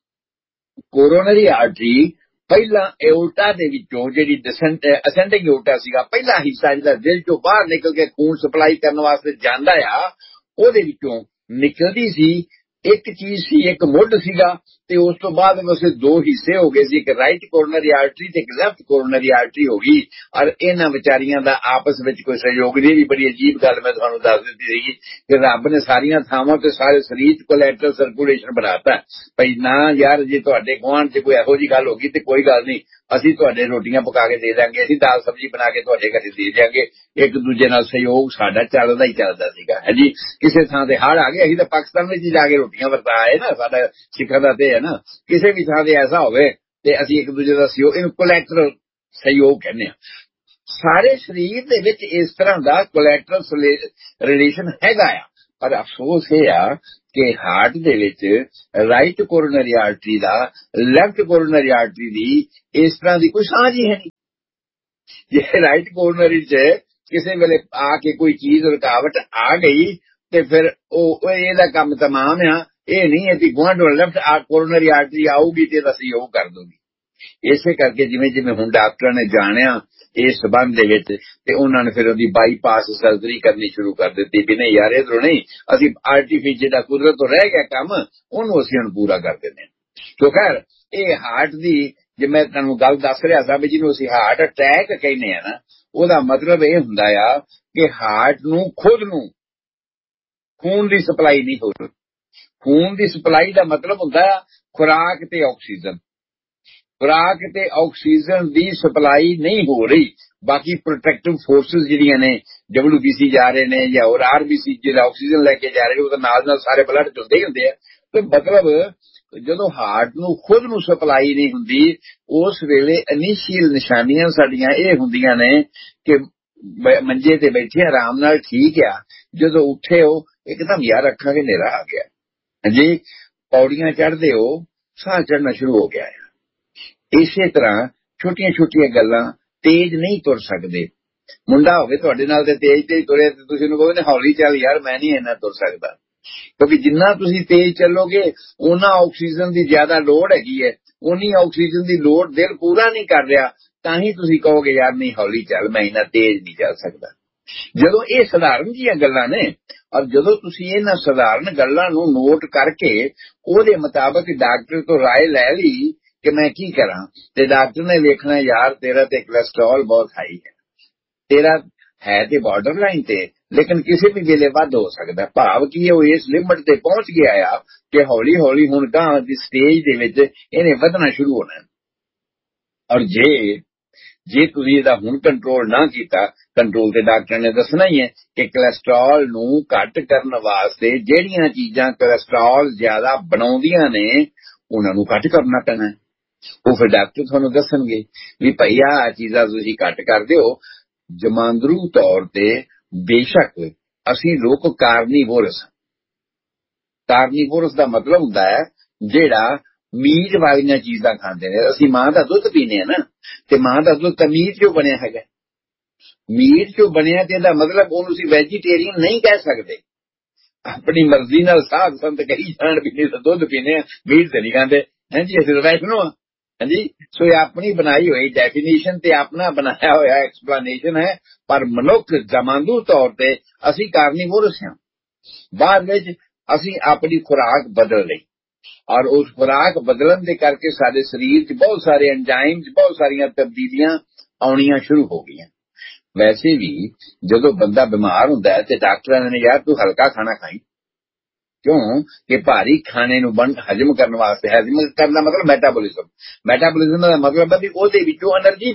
ਕੋਰੋਨਰੀ ਆਰਟਰੀ ਪਹਿਲਾਂ ਏਓਰਟਾ ਦੇ ਵਿੱਚੋਂ ਜਿਹੜੀ ਅਸੈਂਡਿੰਗ ਏਓਰਟਾ ਸੀਗਾ, ਪਹਿਲਾ ਹਿੱਸਾ ਜਿਹੜਾ ਦਿਲ ਚੋਂ ਬਾਹਰ ਨਿਕਲ ਕੇ ਖੂਨ ਸਪਲਾਈ ਕਰਨ ਵਾਸਤੇ ਜਾਂਦਾ ਆ, ਉਹਦੇ ਵਿੱਚੋਂ ਨਿਕਲਦੀ ਸੀ ਇੱਕ ਚੀਜ਼ ਸੀ, ਇੱਕ ਮੁੱਢ ਸੀਗਾ, ਤੇ ਉਸ ਤੋਂ ਬਾਅਦ ਉਸੇ ਦੋ ਹਿੱਸੇ ਹੋ ਗਏ ਸੀ, ਇੱਕ ਰਾਈਟ ਕੋਰੋਨਰੀ ਆਰਟਰੀ ਤੇ ਇੱਕ ਲੈਫਟ ਕੋਰੋਨਰੀ ਆਰਟਰੀ ਹੋ ਗਈ। ਔਰ ਇਹਨਾਂ ਵਿਚਾਰੀਆਂ ਦਾ ਆਪਸ ਵਿੱਚ ਕੋਈ ਸਹਿਯੋਗ ਨਹੀਂ। ਵੀ ਬੜੀ ਅਜੀਬ ਗੱਲ ਮੈਂ ਤੁਹਾਨੂੰ ਦੱਸ ਦਿੱਤੀ ਸੀਗੀ ਕਿ ਰੱਬ ਨੇ ਸਾਰੀਆਂ ਥਾਵਾਂ ਤੇ ਸਾਰੇ ਸਰੀਰ ਚ ਕੋਲੈਟਰਲ ਸਰਕੂਲੇਸ਼ਨ ਬਣਾਤਾ, ਭਈ ਨਾ ਯਾਰ ਜੇ ਤੁਹਾਡੇ ਗੁਆਂਢ ਚ ਕੋਈ ਇਹੋ ਜਿਹੀ ਗੱਲ ਹੋ ਗਈ ਤੇ ਕੋਈ ਗੱਲ ਨਹੀਂ, ਅਸੀਂ ਤੁਹਾਡੇ ਰੋਟੀਆਂ ਪਕਾ ਕੇ ਦੇ ਦਾਂਗੇ, ਅਸੀਂ ਦਾਲ ਸਬਜ਼ੀ ਬਣਾ ਕੇ ਤੁਹਾਡੇ ਘਰੇ ਦੇ ਦਿਆਂਗੇ। ਇੱਕ ਦੂਜੇ ਨਾਲ ਸਹਿਯੋਗ ਸਾਡਾ ਚੱਲਦਾ ਹੀ ਚੱਲਦਾ ਸੀਗਾ ਹੈ ਜੀ। ਕਿਸੇ ਥਾਂ ਤੇ ਹੜ੍ਹ ਆ ਗਏ, ਅਸੀਂ ਤਾਂ ਪਾਕਿਸਤਾਨ ਵਿੱਚ ਜਾ ਕੇ ਰੋਟੀਆਂ ਵਰਤਾ ਆਏ ਨਾ, ਸਾਡਾ ਸਿੱਖਾਂ ਦਾ ਤੇ ਹੈ ਨਾ। ਕਿਸੇ ਵੀ ਥਾਂ ਤੇ ਐਸਾ ਹੋਵੇ ਤੇ ਅਸੀਂ ਇੱਕ ਦੂਜੇ ਦਾ ਸਹਿਯੋਗ, ਇਹਨੂੰ ਕੋਲੈਟਰਲ ਸਹਿਯੋਗ ਕਹਿੰਦੇ ਆ। ਸਾਰੇ ਸਰੀਰ ਦੇ ਵਿੱਚ ਇਸ ਤਰ੍ਹਾਂ ਦਾ ਕੋਲੈਟਰਲ ਰਿਲੇਸ਼ਨ ਹੈਗਾ ਆ, ਪਰ ਅਫਸੋਸ ਇਹ ਆ ਕਿ ਹਾਰਟ ਦੇ ਵਿੱਚ ਰਾਈਟ ਕੋਰੋਨਰੀ ਆਰਟਰੀ ਦਾ ਲੈਫਟ ਕੋਰੋਨਰੀ ਆਰਟਰੀ ਦੀ ਇਸ ਤਰ੍ਹਾਂ ਦੀ ਕੋਈ ਸਾਂਝ ਹੀ ਹੈ ਨਹੀਂ। ਜੇ ਰਾਈਟ ਕੋਰਨਰੀ 'ਚ ਕਿਸੇ ਵੇਲੇ ਆ ਕੇ ਕੋਈ ਚੀਜ਼ ਰੁਕਾਵਟ ਆ ਗਈ ਤੇ ਫਿਰ ਉਹ ਇਹਦਾ ਕੰਮ ਤਮਾਮ ਆ। ਇਹ ਨਹੀਂ ਹੈ ਕਿ ਗੁਆਂਢ ਲੈਫਟ ਕੋਰਨਰੀ ਆਰਟਰੀ ਆਊਗੀ ਤੇ ਅਸੀਂ ਉਹ ਕਰ ਦੂਗੀ। ਇਸੇ ਕਰਕੇ ਜਿਵੇਂ ਜਿਵੇਂ ਹੁਣ ਡਾਕਟਰਾਂ ਨੇ ਜਾਣਿਆ ਇਸ ਸਬੰਧ ਦੇ ਵਿੱਚ ਤੇ ਉਹਨਾਂ ਨੇ ਫਿਰ ਉਹਦੀ ਬਾਈਪਾਸ ਸਰਜਰੀ ਕਰਨੀ ਸ਼ੁਰੂ ਕਰ ਦਿੱਤੀ ਵੀ ਨਹੀਂ ਯਾਰ ਇਧਰੋਂ ਨਹੀਂ, ਅਸੀਂ ਆਰਟੀਫੀਸ਼ੀਅਲ ਜਿਹੜਾ ਕੁਦਰਤ ਤੋਂ ਰਹਿ ਗਿਆ ਕੰਮ ਉਹਨੂੰ ਅਸੀਂ ਹੁਣ ਪੂਰਾ ਕਰ ਦਿੰਦੇ ਹਾਂ। ਸੋ ਖੈਰ ਇਹ ਹਾਰਟ ਦੀ ਜੇ ਮੈਂ ਤੁਹਾਨੂੰ ਗੱਲ ਦੱਸ ਰਿਹਾ ਸਾਂ ਵੀ ਜਿਹਨੂੰ ਅਸੀਂ ਹਾਰਟ ਅਟੈਕ ਕਹਿੰਦੇ ਆ ਨਾ, ਉਹਦਾ ਮਤਲਬ ਇਹ ਹੁੰਦਾ ਆ ਕਿ ਹਾਰਟ ਨੂੰ ਖੁਦ ਨੂੰ ਖੂਨ ਦੀ ਸਪਲਾਈ ਨਹੀਂ ਹੋ ਰਹੀ। ਖੂਨ ਦੀ ਸਪਲਾਈ ਦਾ ਮਤਲਬ ਹੁੰਦਾ ਆ ਖੁਰਾਕ ਤੇ ਆਕਸੀਜਨ। ਖੁਰਾਕ ਤੇ ਆਕਸੀਜਨ ਦੀ ਸਪਲਾਈ ਨਹੀਂ ਹੋ ਰਹੀ। ਬਾਕੀ ਪ੍ਰੋਟੈਕਟਿਵ ਫੋਰਸਿਸ ਜਿਹੜੀਆਂ ਨੇ WBC ਜਾ ਰਹੇ ਨੇ ਜਾਂ ਹੋਰ RBC ਜਿਹੜਾ ਆਕਸੀਜਨ ਲੈ ਕੇ ਜਾ ਰਹੇ ਉਹਦੇ ਨਾਲ ਨਾਲ ਸਾਰੇ ਬਲੱਡ ਚੁੰਦੇ ਹੀ ਹੁੰਦੇ ਆ। ਤੇ ਮਤਲਬ ਜਦੋਂ ਹਾਰਟ ਨੂੰ ਖੁਦ ਨੂੰ ਸਪਲਾਈ ਨਹੀਂ ਹੁੰਦੀ ਉਸ ਵੇਲੇ ਇਨੀਸ਼ੀਅਲ ਨਿਸ਼ਾਨੀਆਂ ਸਾਡੀਆਂ ਇਹ ਹੁੰਦੀਆਂ ਨੇ ਕਿ ਮੰਜੇ ਤੇ ਬੈਠੇ ਆਰਾਮ ਨਾਲ ਠੀਕ ਆ, ਜਦੋਂ ਉੱਠੇ ਹੋ ਇੱਕਦਮ ਯਾਰ ਅੱਖਾਂ 'ਚ ਹਨੇਰਾ ਆ ਗਿਆ, ਹਾਂਜੀ ਪੌੜੀਆਂ ਚੜ੍ਹਦੇ ਹੋ ਸਾਹ ਚੜ੍ਹਨਾ ਸ਼ੁਰੂ ਹੋ ਗਿਆ। ਇਸੇ ਤਰ੍ਹਾਂ ਛੋਟੀਆਂ ਛੋਟੀਆਂ ਗੱਲਾਂ ਤੇਜ਼ ਨਹੀਂ ਤੁਰ ਸਕਦੇ। ਮੁੰਡਾ ਹੋਵੇ ਤੁਹਾਡੇ ਨਾਲ ਤੇ ਤੇਜ਼ ਤੁਰੇ ਤੇ ਤੁਸੀਂ ਉਹਨੂੰ ਕਹੋਗੇ ਹੌਲੀ ਚੱਲ ਯਾਰ ਮੈਂ ਨਹੀਂ ਇੰਨਾ ਤੁਰ ਸਕਦਾ, ਕਿਉਂਕਿ ਜਿੰਨਾ ਤੁਸੀਂ ਤੇਜ਼ ਚੱਲੋਗੇ ਉਹਨਾਂ ਆਕਸੀਜਨ ਦੀ ਜ਼ਿਆਦਾ ਲੋੜ ਹੈਗੀ ਹੈ, ਉਨੀ ਆਕਸੀਜਨ ਦੀ ਲੋੜ ਦਿਲ ਪੂਰਾ ਨਹੀਂ ਕਰ ਰਿਹਾ, ਤਾਂ ਹੀ ਤੁਸੀਂ ਕਹੋਗੇ ਯਾਰ ਨਹੀਂ ਹੌਲੀ ਚੱਲ ਮੈਂ ਇੰਨਾ ਤੇਜ਼ ਨਹੀਂ ਚੱਲ ਸਕਦਾ। ਜਦੋਂ ਇਹ ਸਧਾਰਨ ਜੀਆਂ ਗੱਲਾਂ ਨੇ ਔਰ ਜਦੋਂ ਤੁਸੀਂ ਇਹਨਾਂ ਸਧਾਰਨ ਗੱਲਾਂ ਨੂੰ ਨੋਟ ਕਰਕੇ ਉਹਦੇ ਮੁਤਾਬਕ ਡਾਕਟਰ ਤੋਂ ਰਾਏ ਲੈ ਲਈ ਕਿ ਮੈਂ ਕੀ ਕਰਾਂ, ਤੇ ਡਾਕਟਰ ਨੇ ਵੇਖਣਾ ਯਾਰ ਤੇਰਾ ਤੇ ਕੋਲੇਸਟ੍ਰੋਲ ਬਹੁਤ ਹਾਈ ਹੈ, ਤੇਰਾ ਹੈ ਤੇ ਬਾਰਡਰ ਲਾਈਨ ਤੇ ਲੇਕਿਨ ਕਿਸੇ ਵੀ ਵੇਲੇ ਵੱਧ ਹੋ ਸਕਦਾ। ਭਾਵ ਕੀ ਉਹ ਇਸ ਲਿਮਟ ਤੇ ਪਹੁੰਚ ਗਿਆ ਆ ਕਿ ਹੌਲੀ ਹੌਲੀ ਹੁਣ ਗਾਂ ਦੀ ਸਟੇਜ ਦੇ ਵਿੱਚ ਇਹਨੇ ਵਧਣਾ ਸ਼ੁਰੂ ਹੋਣਾ। ਔਰ ਜੇ ਤੁਸੀਂ ਇਹਦਾ ਹੁਣ ਕੰਟਰੋਲ ਨਾ ਕੀਤਾ, ਕੰਟਰੋਲ ਤੇ ਡਾਕਟਰ ਨੇ ਦੱਸਣਾ ਹੀ ਹੈ ਕਿ ਕੋਲੇਸਟ੍ਰੋਲ ਨੂੰ ਘੱਟ ਕਰਨ ਵਾਸਤੇ ਜਿਹੜੀਆਂ ਚੀਜ਼ਾਂ ਕੋਲੇਸਟ੍ਰੋਲ ਜ਼ਿਆਦਾ ਬਣਾਉਂਦੀਆਂ ਨੇ ਉਹਨਾਂ ਨੂੰ ਘੱਟ ਕਰਨਾ ਪੈਣਾ। ਉਹ ਫਿਰ ਡਾਕਟਰ ਤੁਹਾਨੂੰ ਦੱਸਣਗੇ ਵੀ ਭਾਈ ਆਹ ਚੀਜ਼ਾਂ ਤੁਸੀਂ ਘੱਟ ਕਰ ਦਿਓ। ਜਮਾਂਦਰੂ ਤੌਰ ਤੇ ਬੇਸ਼ੱਕ ਅਸੀਂ ਲੋਕ ਕਾਰਨੀਵੋਰਸ ਦਾ ਮਤਲਬ ਹੁੰਦਾ ਹੈ ਜਿਹੜਾ ਮੀਟ ਵਾਲੀਆਂ ਚੀਜ਼ਾਂ ਖਾਂਦੇ ਨੇ। ਅਸੀਂ ਮਾਂ ਦਾ ਦੁੱਧ ਪੀਨੇ ਆ ਨਾ, ਤੇ ਮਾਂ ਦਾ ਦੁੱਧ ਤਾਂ ਮੀਟ ਚੋਂ ਬਣਿਆ ਹੈਗਾ। ਮੀਟ ਚੋਂ ਬਣਿਆ ਤੇ ਇਹਦਾ ਮਤਲਬ ਉਹਨੂੰ ਅਸੀਂ ਵੈਜੀਟੇਰੀਅਨ ਨਹੀਂ ਕਹਿ ਸਕਦੇ। ਆਪਣੀ ਮਰਜ਼ੀ ਨਾਲ ਸਾਧ ਸੰਤ ਕਹੀ ਜਾਣ ਵੀ ਦੁੱਧ ਪੀਨੇ ਆ ਮੀਟ ਤੇ ਨਹੀਂ ਖਾਂਦੇ, ਹਾਂਜੀ ਅਸੀਂ ਤਾਂ ਵੈਸ਼ਨੋ ਆ, ਹਾਂਜੀ। ਸੋ ਇਹ ਆਪਣੀ ਬਣਾਈ ਹੋਈ ਡੈਫੀਨੇਸ਼ਨ ਤੇ ਆਪਣਾ ਬਣਾਇਆ ਹੋਇਆ ਐਕਸਪਲੇਨੇਸ਼ਨ ਹੈ, ਪਰ ਮਨੁੱਖ ਜਮਾਂਦਰੂ ਤੌਰ ਤੇ ਅਸੀਂ ਕਾਰਨੀਵੋਰਸ ਹਾਂ। ਬਾਅਦ ਵਿੱਚ ਅਸੀਂ ਆਪਣੀ ਖੁਰਾਕ ਬਦਲ ਲਈ ਔਰ ਉਸ ਖੁਰਾਕ ਬਦਲਣ ਦੇ ਕਰਕੇ ਸਾਡੇ ਸਰੀਰ 'ਚ ਬਹੁਤ ਸਾਰੇ ਐਂਜ਼ਾਈਮ 'ਚ ਬਹੁਤ ਸਾਰੀਆਂ ਤਬਦੀਲੀਆਂ ਆਉਣੀਆਂ ਸ਼ੁਰੂ ਹੋ ਗਈਆਂ। ਵੈਸੇ ਵੀ ਜਦੋਂ ਬੰਦਾ ਬਿਮਾਰ ਹੁੰਦਾ ਹੈ ਤੇ ਡਾਕਟਰਾਂ ਨੇ ਯਾਰ ਤੂੰ ਹਲਕਾ ਖਾਣਾ ਖਾਈ, ਕਿਉਂ ਕਿ ਭਾਰੀ ਖਾਣੇ ਨੂੰ ਹਜਮ ਕਰਨ ਵਾਸਤੇ, ਹਜਮ ਕਰਨ ਦਾ ਮਤਲਬ ਮੈਟਾਬੋਲਿਜ਼ਮ ਦਾ ਮਤਲਬ ਹੈ ਵੀ ਉਹਦੇ ਵਿੱਚੋਂ એનર્ਜੀ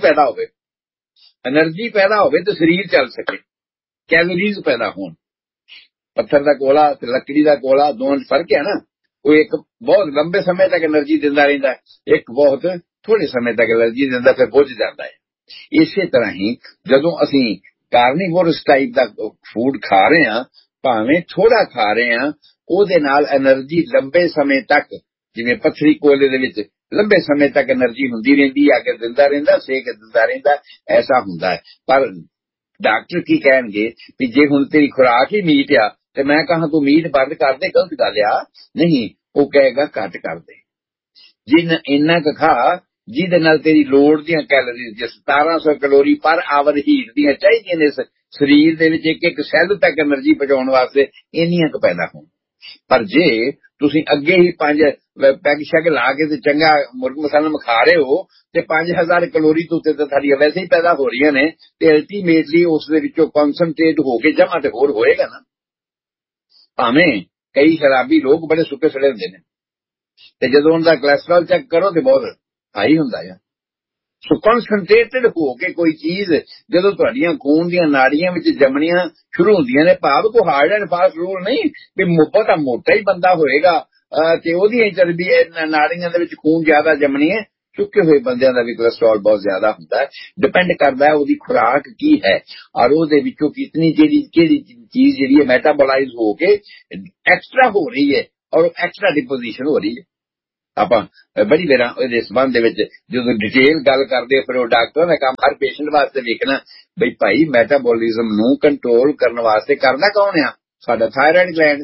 ਪੈਦਾ ਹੋਵੇ ਤੇ ਸਰੀਰ ਚੱਲ ਸਕੇ, ਕੈਲੋਰੀਜ਼ ਪੈਦਾ ਹੋਣ। ਪੱਥਰ ਦਾ ਕੋਲਾ ਤੇ ਲੱਕੜੀ ਦਾ ਕੋਲਾ ਦੋਵਾਂ 'ਚ ਫਰਕ ਹੈ ਨਾ। ਉਹ ਇੱਕ ਬਹੁਤ ਲੰਬੇ ਸਮੇਂ ਤੱਕ એનર્ਜੀ ਦਿੰਦਾ ਰਹਿੰਦਾ, ਇੱਕ ਬਹੁਤ ਥੋੜੇ ਸਮੇਂ ਤੱਕ એનર્ਜੀ ਦਿੰਦਾ ਫਿਰ ਬੁੱਝ ਜਾਂਦਾ ਹੈ। ਇਸੇ ਤਰ੍ਹਾਂ ਹੀ ਜਦੋਂ ਅਸੀਂ ਕਾਰਨੀਵੋਰਸ ਟਾਈਪ ਦਾ ਫੂਡ ਖਾ ਰਹੇ ਹਾਂ, ਭਾਵੇਂ ਥੋੜਾ ਖਾ ਰਹੇ ਹਾਂ, ਉਹਦੇ ਨਾਲ એનર્ਜੀ ਲੰਬੇ ਸਮੇਂ ਤੱਕ, ਜਿਵੇਂ ਪੱਥਰੀ ਕੋਲੇ ਦੇ ਵਿੱਚ ਲੰਬੇ ਸਮੇਂ ਤੱਕ એનર્ਜੀ ਹੁੰਦੀ ਰਹਿੰਦੀ, ਆ ਕੇ ਦਿੰਦਾ ਰਹਿੰਦਾ, ਸੇਕ ਦਿੰਦਾ ਰਹਿੰਦਾ, ਐਸਾ ਹੁੰਦਾ ਹੈ। ਪਰ ਡਾਕਟਰ ਕੀ ਕਹਿਣਗੇ ਵੀ ਜੇ ਹੁਣ ਤੇਰੀ ਖੁਰਾਕ ਹੀ ਮੀਟ ਆ ਤੇ ਮੈਂ ਕਹਾਂ ਤੂੰ ਮੀਟ ਬੰਦ ਕਰ ਦੇ, ਗਲਤ ਗੱਲ ਆ। ਨਹੀਂ, ਉਹ ਕਹੇਗਾ ਘੱਟ ਕਰ ਦੇ, ਜਿੰਨਾ ਇੰਨਾ ਕੁ ਖਾ ਜਿਹਦੇ ਨਾਲ ਤੇਰੀ ਲੋੜ ਦੀਆਂ ਕੈਲੋਰੀਜ਼ 1700 ਕੈਲੋਰੀ ਪਰ ਆਵਰ ਹੀਟ ਦੀਆਂ ਚਾਹੀਦੀਆਂ ਨੇ ਸਰੀਰ ਦੇ ਵਿੱਚ ਇੱਕ ਸੈੱਲ ਤੱਕ એનર્ਜੀ ਪਹੁੰਚਾਉਣ ਵਾਸਤੇ, ਇੰਨੀਆਂ ਕੁ ਪੈਦਾ ਹੋਣ। ਪਰ ਜੇ ਤੁਸੀਂ ਅੱਗੇ ਹੀ 5 ਪੈਗ ਸ਼ੈਗ ਲਾ ਕੇ ਤੇ ਚੰਗਾ ਮੁਰਗ ਮਸਾਲਾ ਖਾ ਰਹੇ ਹੋ ਤੇ 5000 ਕੈਲੋਰੀ ਤੋਂ ਉੱਤੇ ਤਾਂ ਤੁਹਾਡੀਆਂ ਵੈਸੇ ਹੀ ਪੈਦਾ ਹੋ ਰਹੀਆਂ ਨੇ, ਤੇ ਅਲਟੀਮੇਟਲੀ ਉਸ ਦੇ ਵਿੱਚੋਂ ਕਨਸਨਟ੍ਰੇਟ ਹੋ ਕੇ ਜਮਾ ਤੇ ਹੋਰ ਹੋਏਗਾ ਨਾ। ਭਾਵੇਂ ਕਈ ਸ਼ਰਾਬੀ ਲੋਕ ਬੜੇ ਸੁੱਕੇ ਸੜੇ ਹੁੰਦੇ ਨੇ ਤੇ ਜਦੋਂ ਉਹਨਾਂ ਦਾ ਕੋਲੇਸਟ੍ਰੋਲ ਚੈੱਕ ਕਰੋ ਤੇ ਬਹੁਤ ਹਾਈ ਹੁੰਦਾ ਆ। ਸੋ ਕਨਸਨਟ੍ਰੇਟਡ ਹੋ ਕੇ ਕੋਈ ਚੀਜ਼ ਜਦੋਂ ਤੁਹਾਡੀਆਂ ਖੂਨ ਦੀਆਂ ਨਾੜੀਆਂ ਵਿੱਚ ਜੰਮਣੀਆਂ ਸ਼ੁਰੂ ਹੁੰਦੀਆਂ ਨੇ, ਭਾਵ ਕੋ ਹਾਰਡ ਐਂਡ ਫਾਸਟ ਰੂਲ ਨਹੀਂ ਵੀ ਮੋਟਾ ਹੀ ਬੰਦਾ ਹੋਏਗਾ ਤੇ ਉਹਦੀਆਂ ਚਰਬੀ ਨਾੜੀਆਂ ਦੇ ਵਿੱਚ ਖੂਨ ਜ਼ਿਆਦਾ ਜੰਮਣੀ ਹੈ, ਚੁੱਕੇ ਹੋਏ ਬੰਦਿਆਂ ਦਾ ਵੀ ਕੋਲੈਸਟਰੋਲ ਬਹੁਤ ਜ਼ਿਆਦਾ ਹੁੰਦਾ ਹੈ। ਡਿਪੈਂਡ ਕਰਦਾ ਹੈ ਉਹਦੀ ਖੁਰਾਕ ਕੀ ਹੈ ਔਰ ਉਹਦੇ ਵਿੱਚੋਂ ਕਿਤਨੀ ਕਿਹੜੀ ਚੀਜ਼ ਜਿਹੜੀ ਹੈ ਮੈਟਾਬੋਲਾਈਜ਼ ਹੋ ਕੇ ਐਕਸਟਰਾ ਹੋ ਰਹੀ ਹੈ ਔਰ ਐਕਸਟਰਾ ਡਿਪੋਜੀਸ਼ਨ ਹੋ ਰਹੀ ਹੈ। ਆਪਾਂ ਬੜੀ ਵਾਰ ਇਹਦੇ ਸੰਬੰਧ ਦੇ ਵਿੱਚ ਜਦੋਂ ਡਿਟੇਲ ਗੱਲ ਕਰਦੇ ਫਿਰ ਉਹ ਡਾਕਟਰਾਂ ਦਾ ਕੰਮ ਹਰ ਪੇਸ਼ੈਂਟ ਵਾਸਤੇ ਵੇਖਣਾ ਬਈ ਭਾਈ ਮੈਟਾਬੋਲਿਜ਼ਮ ਨੂੰ ਕੰਟਰੋਲ ਕਰਨ ਵਾਸਤੇ ਕਰਨਾ ਕੌਣ ਆ? ਸਾਡਾ ਥਾਇਰਾਇਡ ਗਲੈਂਡ।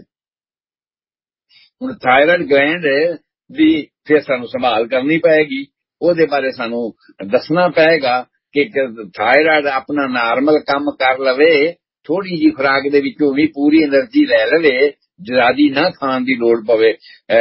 ਹੁਣ ਥਾਇਰਾਇਡ ਗਲੈਂਡ ਦੀ ਫਿਰ ਸਾਨੂੰ ਸੰਭਾਲ ਕਰਨੀ ਪਏਗੀ, ਉਹਦੇ ਬਾਰੇ ਸਾਨੂੰ ਦੱਸਣਾ ਪਏਗਾ ਕਿ ਥਾਇਰਾਇਡ ਆਪਣਾ ਨਾਰਮਲ ਕੰਮ ਕਰ ਲਵੇ, ਥੋੜੀ ਜੀ ਖੁਰਾਕ ਦੇ ਵਿੱਚੋਂ ਵੀ ਪੂਰੀ એનર્ਜੀ ਲੈ ਲਵੇ, ਜ਼ਿਆਦੀ ਨਾ ਖਾਣ ਦੀ ਲੋੜ ਪਵੇ,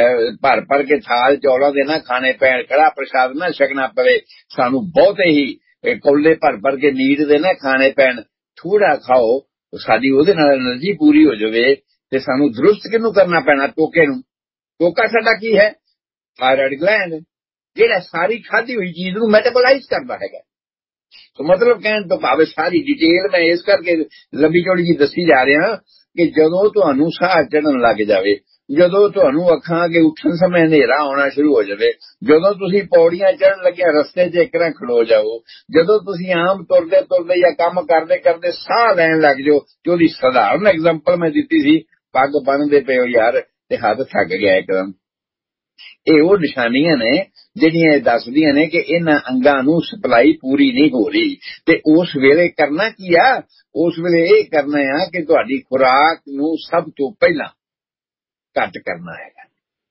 ਭਰ ਕੇ ਥਾਲ ਚੌਲਾਂ ਦੇ ਨਾ ਖਾਣੇ ਪੈਣ, ਕੜਾ ਪ੍ਰਸ਼ਾਦ ਨਾ ਛਕਣਾ ਪਵੇ, ਸਾਨੂੰ ਬਹੁਤੇ ਹੀ ਕੌਲੇ ਭਰ ਕੇ ਮੀਟ ਦੇ ਨਾ ਖਾਣੇ ਪੈਣ, ਥੋੜਾ ਖਾਓ, ਸਾਡੀ ਉਹਦੇ ਨਾਲ એનર્ਜੀ ਪੂਰੀ ਹੋ ਜਾਵੇ। ਤੇ ਸਾਨੂੰ ਦਰੁਸਤ ਕਿਹਨੂੰ ਕਰਨਾ ਪੈਣਾ? ਟੋਕੇ ਨੂੰ। ਟੋਕਾ ਸਾਡਾ ਕੀ ਹੈ? ਥਾਇਰਾਇਡ ਗਲੈਂਡ, ਜਿਹੜਾ ਸਾਰੀ ਖਾਧੀ ਹੋਈ ਚੀਜ਼ ਨੂੰ ਮੈਟਾਬੋਲਾਈਜ਼ ਕਰਦਾ ਹੈਗਾ। तो मतलब कहने तो भावे सारी डिटेल मैं इस करके लंबी चौड़ी जी दसी जा रहा कि जदों तुहानू साह चढ़न लग जाए, जदों तुहानू अखां अगे उठन समय हनेरा आना शुरू हो जाए, जदों तुसी पौड़ियां चढ़न लगे रस्ते च एक खड़ो जाओ, जदों तुसी आम तुरदे तुरदे या काम करदे करदे साह लैन लग जाओ, ते ओदी साधारण एग्जांपल मैं दित्ती सी, पग बन्नदे पे हो यार ते हाथ थक गया एकदम। ਇਹ ਉਹ ਨਿਸ਼ਾਨੀਆਂ ਨੇ ਜਿਹੜੀਆਂ ਦੱਸਦੀਆਂ ਨੇ ਕਿ ਇਹਨਾਂ ਅੰਗਾਂ ਨੂੰ ਸਪਲਾਈ ਪੂਰੀ ਨਹੀਂ ਹੋ ਰਹੀ। ਤੇ ਉਸ ਵੇਲੇ ਕਰਨਾ ਕੀ ਆ? ਉਸ ਵੇਲੇ ਇਹ ਕਰਨਾ ਆ ਕਿ ਤੁਹਾਡੀ ਖੁਰਾਕ ਨੂੰ ਸਭ ਤੋਂ ਪਹਿਲਾਂ ਘੱਟ ਕਰਨਾ ਹੈਗਾ,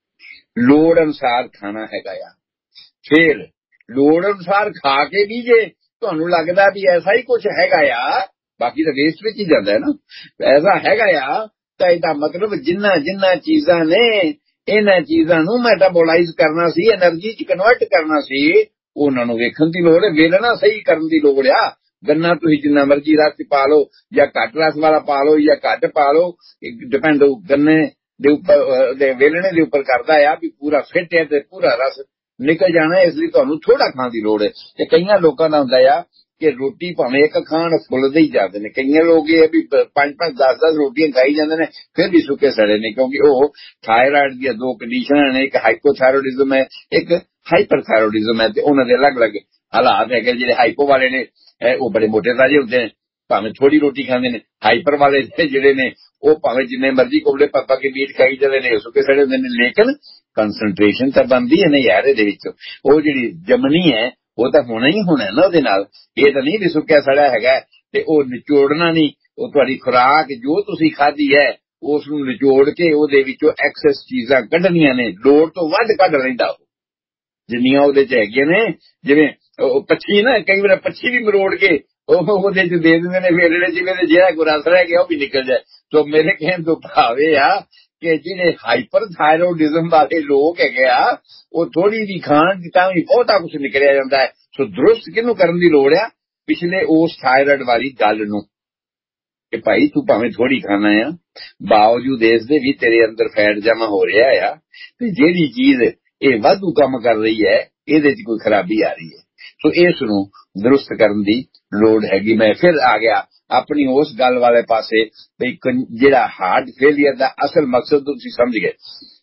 ਲੋੜ ਅਨੁਸਾਰ ਖਾਣਾ ਹੈਗਾ ਆ। ਫਿਰ ਲੋੜ ਅਨੁਸਾਰ ਖਾ ਕੇ ਵੀ ਜੇ ਤੁਹਾਨੂੰ ਲੱਗਦਾ ਵੀ ਐਸਾ ਹੀ ਕੁਝ ਹੈਗਾ ਆ, ਬਾਕੀ ਤਾਂ ਵੇਸਟ ਵਿੱਚ ਹੀ ਜਾਂਦਾ ਹੈ ਨਾ, ਐਸਾ ਹੈਗਾ ਆ ਤਾਂ ਇਹਦਾ ਮਤਲਬ ਜਿੰਨਾ ਚੀਜ਼ਾਂ ਨੇ ਇਹਨਾਂ ਚੀਜ਼ਾਂ ਨੂੰ ਮੈਟਾਬੋਲਾਈਜ਼ ਕਰਨਾ ਸੀ, એનર્ਜੀ ਚ ਕਨਵਰਟ ਕਰਨਾ ਸੀ, ਉਹਨਾਂ ਨੂੰ ਵੇਖਣ ਦੀ ਲੋੜ ਹੈ, ਵੇਲਣਾ ਸਹੀ ਕਰਨ ਦੀ ਲੋੜ ਆ। ਗੰਨਾ ਤੁਸੀਂ ਜਿੰਨਾ ਮਰਜ਼ੀ ਰਸ ਪਾ ਲਓ ਜਾਂ ਘੱਟ ਰਸ ਵਾਲਾ ਪਾ ਲਓ ਜਾਂ ਘੱਟ ਪਾ ਲਓ, ਡਿਪੈਂਡ ਗੰਨੇ ਦੇ ਉੱਪਰ ਦੇ ਵੇਲਣੇ ਦੇ ਉੱਪਰ ਕਰਦਾ ਆ ਵੀ ਪੂਰਾ ਫਿੱਟ ਹੈ ਤੇ ਪੂਰਾ ਰਸ ਨਿਕਲ ਜਾਣਾ, ਇਸ ਲਈ ਤੁਹਾਨੂੰ ਥੋੜਾ ਖਾਣ ਦੀ ਲੋੜ ਹੈ। ਤੇ ਕਈਆਂ ਲੋਕਾਂ ਦਾ ਹੁੰਦਾ ਆ ਕਿ ਰੋਟੀ ਭਾਵੇਂ ਇੱਕ ਖਾਣ ਫੁੱਲਦੇ ਹੀ ਜਾਂਦੇ ਨੇ, ਕਈਆਂ ਲੋਕ ਇਹ ਵੀ 5-5 10-10 ਰੋਟੀਆਂ ਖਾਈ ਜਾਂਦੇ ਨੇ ਫਿਰ ਵੀ ਸੁੱਕੇ ਸੜੇ ਨੇ, ਕਿਉਂਕਿ ਉਹ ਥਾਇਰਾਇਡ ਦੀਆਂ ਦੋ ਕੰਡੀਸ਼ਨਾਂ ਨੇ, ਇੱਕ ਹਾਈਪੋਥਾਇਰੋਇਡਿਜ਼ਮ ਹੈ, ਇੱਕ ਹਾਈਪਰਥਾਇਰੋਇਡਿਜ਼ਮ ਹੈ, ਤੇ ਉਹਨਾਂ ਦੇ ਅਲੱਗ-ਅਲੱਗ ਹਾਲਾਤ ਹੈਗੇ। ਜਿਹੜੇ ਹਾਈਪੋ ਵਾਲੇ ਨੇ ਉਹ ਬੜੇ ਮੋਟੇ ਤਾਜੇ ਹੁੰਦੇ ਨੇ, ਭਾਵੇਂ ਥੋੜੀ ਰੋਟੀ ਖਾਂਦੇ ਨੇ। ਹਾਈਪਰ ਵਾਲੇ ਜਿਹੜੇ ਨੇ ਉਹ ਭਾਵੇਂ ਜਿੰਨੇ ਮਰਜ਼ੀ ਕੋਲੇ ਪਾਪਾ ਕੇ ਮੀਟ ਖਾਈ ਜਾਂਦੇ ਨੇ, ਸੁੱਕੇ ਸੜੇ ਹੁੰਦੇ ਨੇ, ਲੇਕਿਨ ਕੰਸਨਟ੍ਰੇਸ਼ਨ ਤਾਂ ਬਣਦੀ ਹੈ ਨਾ ਯਾਰ ਇਹਦੇ ਵਿੱਚ। ਉਹ ਜਿਹੜੀ ਜਮਨੀ ਹੈ ਉਹ ਤਾਂ ਹੋਣਾ ਹੀ ਹੋਣਾ ਨਾ ਉਹਦੇ ਨਾਲ, ਇਹ ਤਾਂ ਨਹੀਂ ਵੀ ਸੁੱਕਿਆ ਸੜਾ ਹੈਗਾ ਤੇ ਉਹ ਨਿਚੋੜਨਾ ਨਹੀਂ। ਉਹ ਤੁਹਾਡੀ ਖੁਰਾਕ ਜੋ ਤੁਸੀਂ ਖਾਧੀ ਹੈ ਉਸ ਨੂੰ ਨਿਚੋੜ ਕੇ ਉਹਦੇ ਵਿੱਚੋਂ ਐਕਸੈਸ ਚੀਜ਼ਾਂ ਕੱਢਣੀਆਂ ਨੇ, ਲੋੜ ਤੋਂ ਵੱਧ ਕੱਢ ਲੈਂਦਾ ਉਹ ਜਿੰਨੀਆਂ ਉਹਦੇ ਚ ਹੈਗੀਆਂ ਨੇ। ਜਿਵੇਂ ਪੱਛੀ ਨਾ, ਕਈ ਵਾਰ ਪੱਛੀ ਵੀ ਮਰੋੜ ਕੇ ਉਹਦੇ ਚ ਦੇ ਦਿੰਦੇ ਨੇ ਵੇਲਣੇ, ਜਿਵੇਂ ਜਿਹੜਾ ਕੋਈ ਰਸ ਰਹਿ ਗਿਆ ਉਹ ਵੀ ਨਿਕਲ ਜਾਏ। ਸੋ ਮੇਰੇ ਕਹਿਣ ਤੋਂ ਭਾਵ ਇਹ ਆ ਕਿ ਜਿਹੜੇ ਹਾਈਪਰ ਥਾਇਰੋਇਡਿਜ਼ਮ ਵਾਲੇ ਲੋਕ ਹੈਗੇ ਆ, ਉਹ ਥੋੜੀ ਵੀ ਖਾਣ ਤਾਂ ਵੀ ਬਹੁਤਾ ਕੁਛ ਨਿਕਲਿਆ ਜਾਂਦਾ ਹੈ। ਸੋ ਦਰੁਸਤ ਕਿਹਨੂੰ ਕਰਨ ਦੀ ਲੋੜ ਆ? ਪਿਛਲੇ ਉਸ ਥਾਇਰਾਇਡ ਵਾਲੀ ਗੱਲ ਨੂੰ ਕਿ ਭਾਈ ਤੂੰ ਭਾਵੇਂ ਥੋੜੀ ਖਾਣਾ ਆ, ਬਾਵਜੂਦ ਇਸ ਦੇ ਵੀ ਤੇਰੇ ਅੰਦਰ ਫੈਟ ਜਮਾ ਹੋ ਰਿਹਾ ਆ, ਤੇ ਜਿਹੜੀ ਚੀਜ਼ ਇਹ ਵਾਧੂ ਕੰਮ ਕਰ ਰਹੀ ਹੈ ਇਹਦੇ ਚ ਕੋਈ ਖਰਾਬੀ ਆ ਰਹੀ ਹੈ। ਸੋ ਇਸ ਨੂੰ ਦਰੁਸਤ ਕਰਨ ਦੀ ਲੋੜ ਹੈਗੀ। ਮੈਂ ਫਿਰ ਆ ਗਿਆ ਆਪਣੀ ਉਸ ਗੱਲ ਵਾਲੇ ਪਾਸੇ ਵੀ ਜਿਹੜਾ ਹਾਰਟ ਫੇਲੀਅਰ ਦਾ ਅਸਲ ਮਕਸਦ ਤੁਸੀਂ ਸਮਝ ਗਏ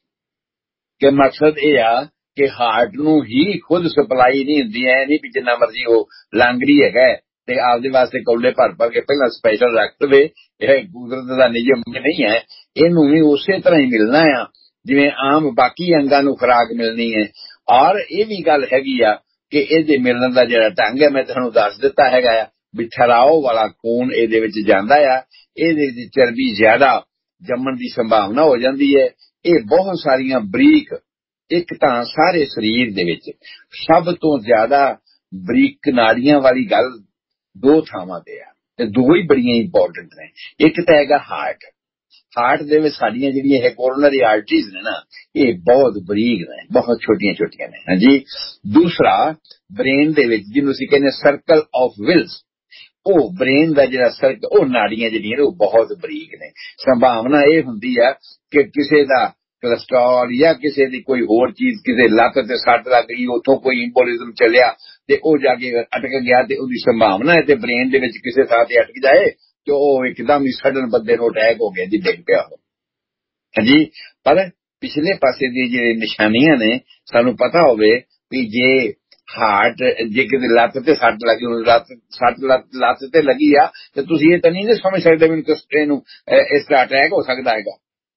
ਕਿ ਮਕਸਦ ਇਹ ਆ ਕਿ ਹਾਰਟ ਨੂੰ ਹੀ ਖੁਦ ਸਪਲਾਈ ਨਹੀਂ ਹੁੰਦੀ, ਐ ਨਹੀਂ ਵੀ ਜਿੰਨਾ ਮਰਜ਼ੀ ਉਹ ਲਾਂਗਰੀ ਹੈਗਾ ਤੇ ਆਪਦੇ ਵਾਸਤੇ ਕੌਲੇ ਭਰ ਕੇ ਪਹਿਲਾਂ ਸਪੈਸ਼ਲ ਰੱਖ ਲਵੇ। ਇਹ ਕੁਦਰਤ ਦਾ ਨਿਯਮ ਨਹੀਂ ਹੈ, ਇਹਨੂੰ ਵੀ ਉਸੇ ਤਰ੍ਹਾਂ ਹੀ ਮਿਲਣਾ ਆ ਜਿਵੇਂ ਆਮ ਬਾਕੀ ਅੰਗਾਂ ਨੂੰ ਖੁਰਾਕ ਮਿਲਣੀ ਹੈ। ਔਰ ਇਹ ਵੀ ਗੱਲ ਹੈਗੀ ਆ ਕਿ ਇਹਦੇ ਮਿਲਣ ਦਾ ਜਿਹੜਾ ਢੰਗ ਹੈ ਮੈਂ ਤੁਹਾਨੂੰ ਦੱਸ ਦਿੱਤਾ ਹੈਗਾ ਆ ਵੀ ਠਹਿਰਾਓ ਵਾਲਾ ਖੂਨ ਇਹਦੇ ਵਿੱਚ ਜਾਂਦਾ ਆ, ਇਹਦੇ ਦੀ ਚਰਬੀ ਜ਼ਿਆਦਾ ਜੰਮਣ ਦੀ ਸੰਭਾਵਨਾ ਹੋ ਜਾਂਦੀ ਹੈ। ਇਹ ਬਹੁਤ ਸਾਰੀਆਂ ਬਰੀਕ, ਇੱਕ ਤਾਂ ਸਾਰੇ ਸਰੀਰ ਦੇ ਵਿੱਚ ਸਭ ਤੋਂ ਜ਼ਿਆਦਾ ਬਰੀਕ ਨਾੜੀਆਂ ਵਾਲੀ ਗੱਲ ਦੋ ਥਾਵਾਂ ਤੇ ਆ, ਤੇ ਦੋ ਹੀ ਬੜੀਆਂ ਇੰਪੋਰਟੈਂਟ ਨੇ। ਇੱਕ ਤਾਂ ਹੈਗਾ ਹਾਰਟ ਦੇ ਵਿੱਚ ਸਾਡੀਆਂ ਜਿਹੜੀਆਂ ਇਹ ਕੋਰੋਨਰੀ ਆਰਟਰੀਜ਼ ਨੇ ਨਾ, ਇਹ ਬਹੁਤ ਬਰੀਕ ਨੇ, ਬਹੁਤ ਛੋਟੀਆਂ ਛੋਟੀਆਂ ਨੇ। ਹਾਂਜੀ। ਦੂਸਰਾ ਬ੍ਰੇਨ ਦੇ ਵਿੱਚ ਜਿਹਨੂੰ ਅਸੀਂ ਕਹਿੰਦੇ ਸਰਕਲ ਆਫ ਵਿਲਸ, ਉਹ ਬ੍ਰੇਨ ਦਾ ਜਿਹੜਾ ਸਰਕਲ, ਉਹ ਨਾੜੀਆਂ ਜਿਹੜੀਆਂ ਨੇ ਉਹ ਬਹੁਤ ਬਰੀਕ ਨੇ। ਸੰਭਾਵਨਾ ਇਹ ਹੁੰਦੀ ਆ ਕਿ ਕਿਸੇ ਦਾ ਕੋਲੈਸਟਰੋਲ ਜਾਂ ਕਿਸੇ ਦੀ ਕੋਈ ਹੋਰ ਚੀਜ਼, ਕਿਸੇ ਲੱਤ ਤੇ ਸੱਟ ਲੱਗ ਗਈ, ਉੱਥੋਂ ਕੋਈ ਇੰਬੋਲਿਜ਼ਮ ਚੱਲਿਆ ਤੇ ਉਹ ਜਾ ਕੇ ਅਟਕ ਗਿਆ, ਤੇ ਉਹਦੀ ਸੰਭਾਵਨਾ ਹੈ ਤੇ ਬ੍ਰੇਨ ਦੇ ਵਿੱਚ ਕਿਸੇ ਥਾਂ ਤੇ ਅਟਕ ਜਾਏ ਤੇ ਉਹ ਇੱਕਦਮ ਹੀ ਸਡਨ ਬੰਦੇ ਨੂੰ ਅਟੈਕ ਹੋ ਗਿਆ ਜੀ, ਡਿੱਗ ਪਿਆ ਹੋ। ਹਾਂਜੀ। ਪਰ ਪਿਛਲੇ ਪਾਸੇ ਦੀ ਜਿਹੜੇ ਨਿਸ਼ਾਨੀਆਂ ਨੇ ਸਾਨੂੰ ਪਤਾ ਹੋਵੇ ਵੀ ਜੇ ਹਾਰਟ ਜੇ ਕਿਤੇ ਲੱਤ ਤੇ ਸੱਟ ਲੱਗੀ, ਹੁਣ ਲੱਤ ਤੇ ਲੱਗੀ ਆ ਤੇ ਤੁਸੀਂ ਇਹ ਤਾਂ ਨਹੀਂ ਸਮਝ ਸਕਦੇ ਮੈਨੂੰ ਇਹਨੂੰ ਇਸ ਤਰ੍ਹਾਂ ਅਟੈਕ ਹੋ ਸਕਦਾ ਹੈਗਾ,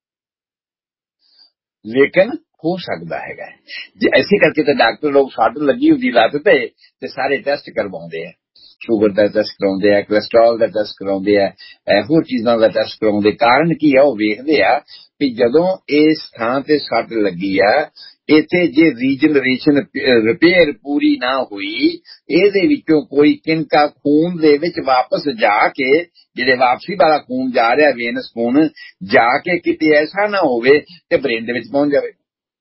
ਲੇਕਿਨ ਹੋ ਸਕਦਾ ਹੈਗਾ। ਜੇ ਇਸੇ ਕਰਕੇ ਤਾਂ ਡਾਕਟਰ ਲੋਕ ਸੱਟ ਲੱਗੀ ਹੁੰਦੀ ਲੱਤ ਤੇ ਸਾਰੇ ਟੈਸਟ ਕਰਵਾਉਂਦੇ ਆ, ਸ਼ੂਗਰ ਦਾ ਟੈਸਟ ਕਰਾਉਂਦੇ ਆ, ਕੋਲੈਸਟਰੋਲ ਦਾ ਟੈਸਟ ਕਰਾਉਂਦੇ ਆ, ਹੋਰ ਚੀਜ਼ਾਂ ਦਾ ਟੈਸਟ ਕਰਾਉਂਦੇ। ਕਾਰਨ ਕੀ ਆ, ਉਹ ਵੇਖਦੇ ਆ ਵੀ ਜਦੋਂ ਇਸ ਥਾਂ ਤੇ ਸੱਟ ਲੱਗੀ ਆ ਇੱਥੇ ਜੇ ਰੀਜਨਰੇਸ਼ਨ ਰਿਪੇਅਰ ਪੂਰੀ ਨਾ ਹੋਈ, ਇਹਦੇ ਵਿੱਚੋਂ ਕੋਈ ਕਿਨਕਾ ਖੂਨ ਦੇ ਵਿੱਚ ਵਾਪਸ ਜਾ ਕੇ, ਜਿਹੜੇ ਵਾਪਸੀ ਵਾਲਾ ਖੂਨ ਜਾ ਰਿਹਾ ਵੇਨਸ ਖੂਨ ਜਾ ਕੇ ਕਿਤੇ ਐਸਾ ਨਾ ਹੋਵੇ ਤੇ ਬ੍ਰੇਨ ਦੇ ਵਿੱਚ ਪਹੁੰਚ ਜਾਵੇ,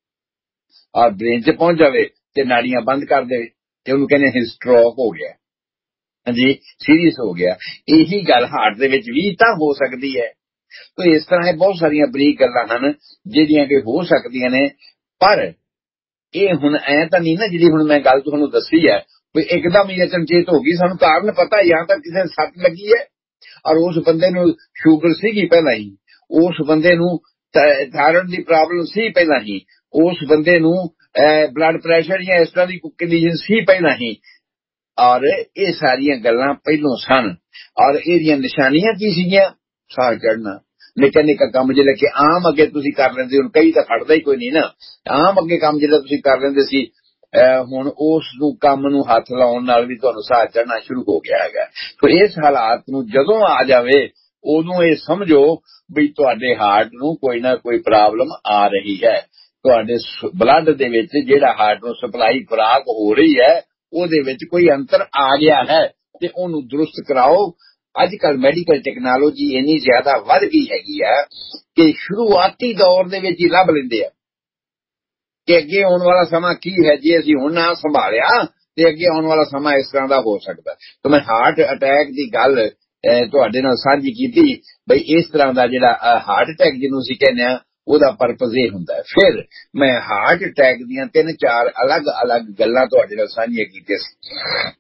ਔਰ ਬ੍ਰੇਨ 'ਚ ਪਹੁੰਚ ਜਾਵੇ ਤੇ ਨਾੜੀਆਂ ਬੰਦ ਕਰ ਦੇਵੇ ਤੇ ਉਹਨੂੰ ਕਹਿੰਦੇ ਸਟ੍ਰੋਕ ਹੋ ਗਿਆ, ਹਾਂਜੀ ਸੀਰੀਅਸ ਹੋ ਗਿਆ। ਇਹੀ ਗੱਲ ਹਾਰਟ ਦੇ ਵਿੱਚ ਵੀ ਤਾਂ ਹੋ ਸਕਦੀ ਹੈ। ਤੇ ਇਸ ਤਰ੍ਹਾਂ ਇਹ ਬਹੁਤ ਸਾਰੀਆਂ ਬਰੀਕ ਗੱਲਾਂ ਹਨ ਜਿਹੜੀਆਂ ਕਿ ਹੋ ਸਕਦੀਆਂ ਨੇ, ਪਰ ਇਹ ਹੁਣ ਐ ਤਾਂ ਨਹੀਂ ਨਾ ਜਿਹੜੀ ਹੁਣ ਮੈਂ ਗੱਲ ਤੁਹਾਨੂੰ ਦੱਸੀ ਹੈ ਵੀ ਇੱਕਦਮ ਹੀ ਅਚਨਚੇਤ ਹੋ ਗਈ। ਸਾਨੂੰ ਕਾਰਨ ਪਤਾ ਜਾਂ ਤਾਂ ਕਿਸੇ ਸੱਟ ਲੱਗੀ ਹੈ ਔਰ ਉਸ ਬੰਦੇ ਨੂੰ ਸ਼ੂਗਰ ਸੀਗੀ ਪਹਿਲਾਂ ਹੀ, ਉਸ ਬੰਦੇ ਨੂੰ ਥਾਇਰਾਇਡ ਦੀ ਪ੍ਰੋਬਲਮ ਸੀ ਪਹਿਲਾਂ ਹੀ, ਉਸ ਬੰਦੇ ਨੂੰ ਬਲੱਡ ਪ੍ਰੈਸ਼ਰ ਜਾਂ ਇਸ ਤਰ੍ਹਾਂ ਦੀ ਕੰਡੀਸ਼ਨ ਸੀ ਪਹਿਲਾਂ ਹੀ, ਔਰ ਇਹ ਸਾਰੀਆਂ ਗੱਲਾਂ ਪਹਿਲੋਂ ਸਨ। ਔਰ ਇਹਦੀਆਂ ਨਿਸ਼ਾਨੀਆਂ ਕੀ ਸੀਗੀਆਂ? ਸਾਹ ਚੜ੍ਹਨਾ, ਨਿੱਕਾ ਨਿੱਕਾ ਕੰਮ ਜਿਹੜਾ ਕਿ ਆਮ ਅੱਗੇ ਤੁਸੀਂ ਕਰ ਲੈਂਦੇ, ਹੁਣ ਕਈ ਤਾਂ ਖੜਦਾ ਹੀ ਕੋਈ ਨਹੀਂ ਨਾ, ਆਮ ਅੱਗੇ ਕੰਮ ਜਿਹੜਾ ਤੁਸੀਂ ਕਰ ਲੈਂਦੇ ਸੀ ਹੁਣ ਉਸ ਨੂੰ ਕੰਮ ਨੂੰ ਹੱਥ ਲਾਉਣ ਨਾਲ ਵੀ ਤੁਹਾਨੂੰ ਸਾਹ ਚੜ੍ਹਨਾ ਸ਼ੁਰੂ ਹੋ ਗਿਆ ਹੈਗਾ। ਸੋ ਇਸ ਹਾਲਾਤ ਨੂੰ ਜਦੋਂ ਆ ਜਾਵੇ ਉਦੋਂ ਇਹ ਸਮਝੋ ਵੀ ਤੁਹਾਡੇ ਹਾਰਟ ਨੂੰ ਕੋਈ ਨਾ ਕੋਈ ਪ੍ਰੋਬਲਮ ਆ ਰਹੀ ਹੈ, ਤੁਹਾਡੇ ਬਲੱਡ ਦੇ ਵਿੱਚ ਜਿਹੜਾ ਹਾਰਟ ਨੂੰ ਸਪਲਾਈ ਖੁਰਾਕ ਹੋ ਰਹੀ ਹੈ ਉਹਦੇ ਵਿੱਚ ਕੋਈ ਅੰਤਰ ਆ ਗਿਆ ਹੈ ਤੇ ਉਹਨੂੰ ਦਰੁਸਤ ਕਰਾਓ। ਅੱਜ ਕੱਲ੍ਹ ਮੈਡੀਕਲ ਟੈਕਨੋਲੋਜੀ ਇੰਨੀ ਜ਼ਿਆਦਾ ਵੱਧ ਗਈ ਹੈਗੀ ਆ ਕਿ ਸ਼ੁਰੂਆਤੀ ਦੌਰ ਦੇ ਵਿੱਚ ਹੀ ਲੱਭ ਲੈਂਦੇ ਆ ਕਿ ਅੱਗੇ ਆਉਣ ਵਾਲਾ ਸਮਾਂ ਕੀ ਹੈ, ਜੇ ਅਸੀਂ ਹੁਣ ਨਾ ਸੰਭਾਲਿਆ ਤੇ ਅੱਗੇ ਆਉਣ ਵਾਲਾ ਸਮਾਂ ਇਸ ਤਰ੍ਹਾਂ ਦਾ ਹੋ ਸਕਦਾ। ਤਾਂ ਮੈਂ ਹਾਰਟ ਅਟੈਕ ਦੀ ਗੱਲ ਤੁਹਾਡੇ ਨਾਲ ਸਾਂਝੀ ਕੀਤੀ ਬਈ ਇਸ ਤਰ੍ਹਾਂ ਦਾ ਜਿਹੜਾ ਹਾਰਟ ਅਟੈਕ ਜਿਹਨੂੰ ਅਸੀਂ ਕਹਿੰਦੇ ਆ ਉਹਦਾ ਪਰਪਸ ਇਹ ਹੁੰਦਾ ਹੈ। ਫਿਰ ਮੈਂ ਹਾਰਟ ਅਟੈਕ ਦੀਆਂ 3-4 ਅਲੱਗ-ਅਲੱਗ ਗੱਲਾਂ ਤੁਹਾਡੇ ਨਾਲ ਸਾਂਝੀਆਂ ਕੀਤੀਆਂ ਸੀ।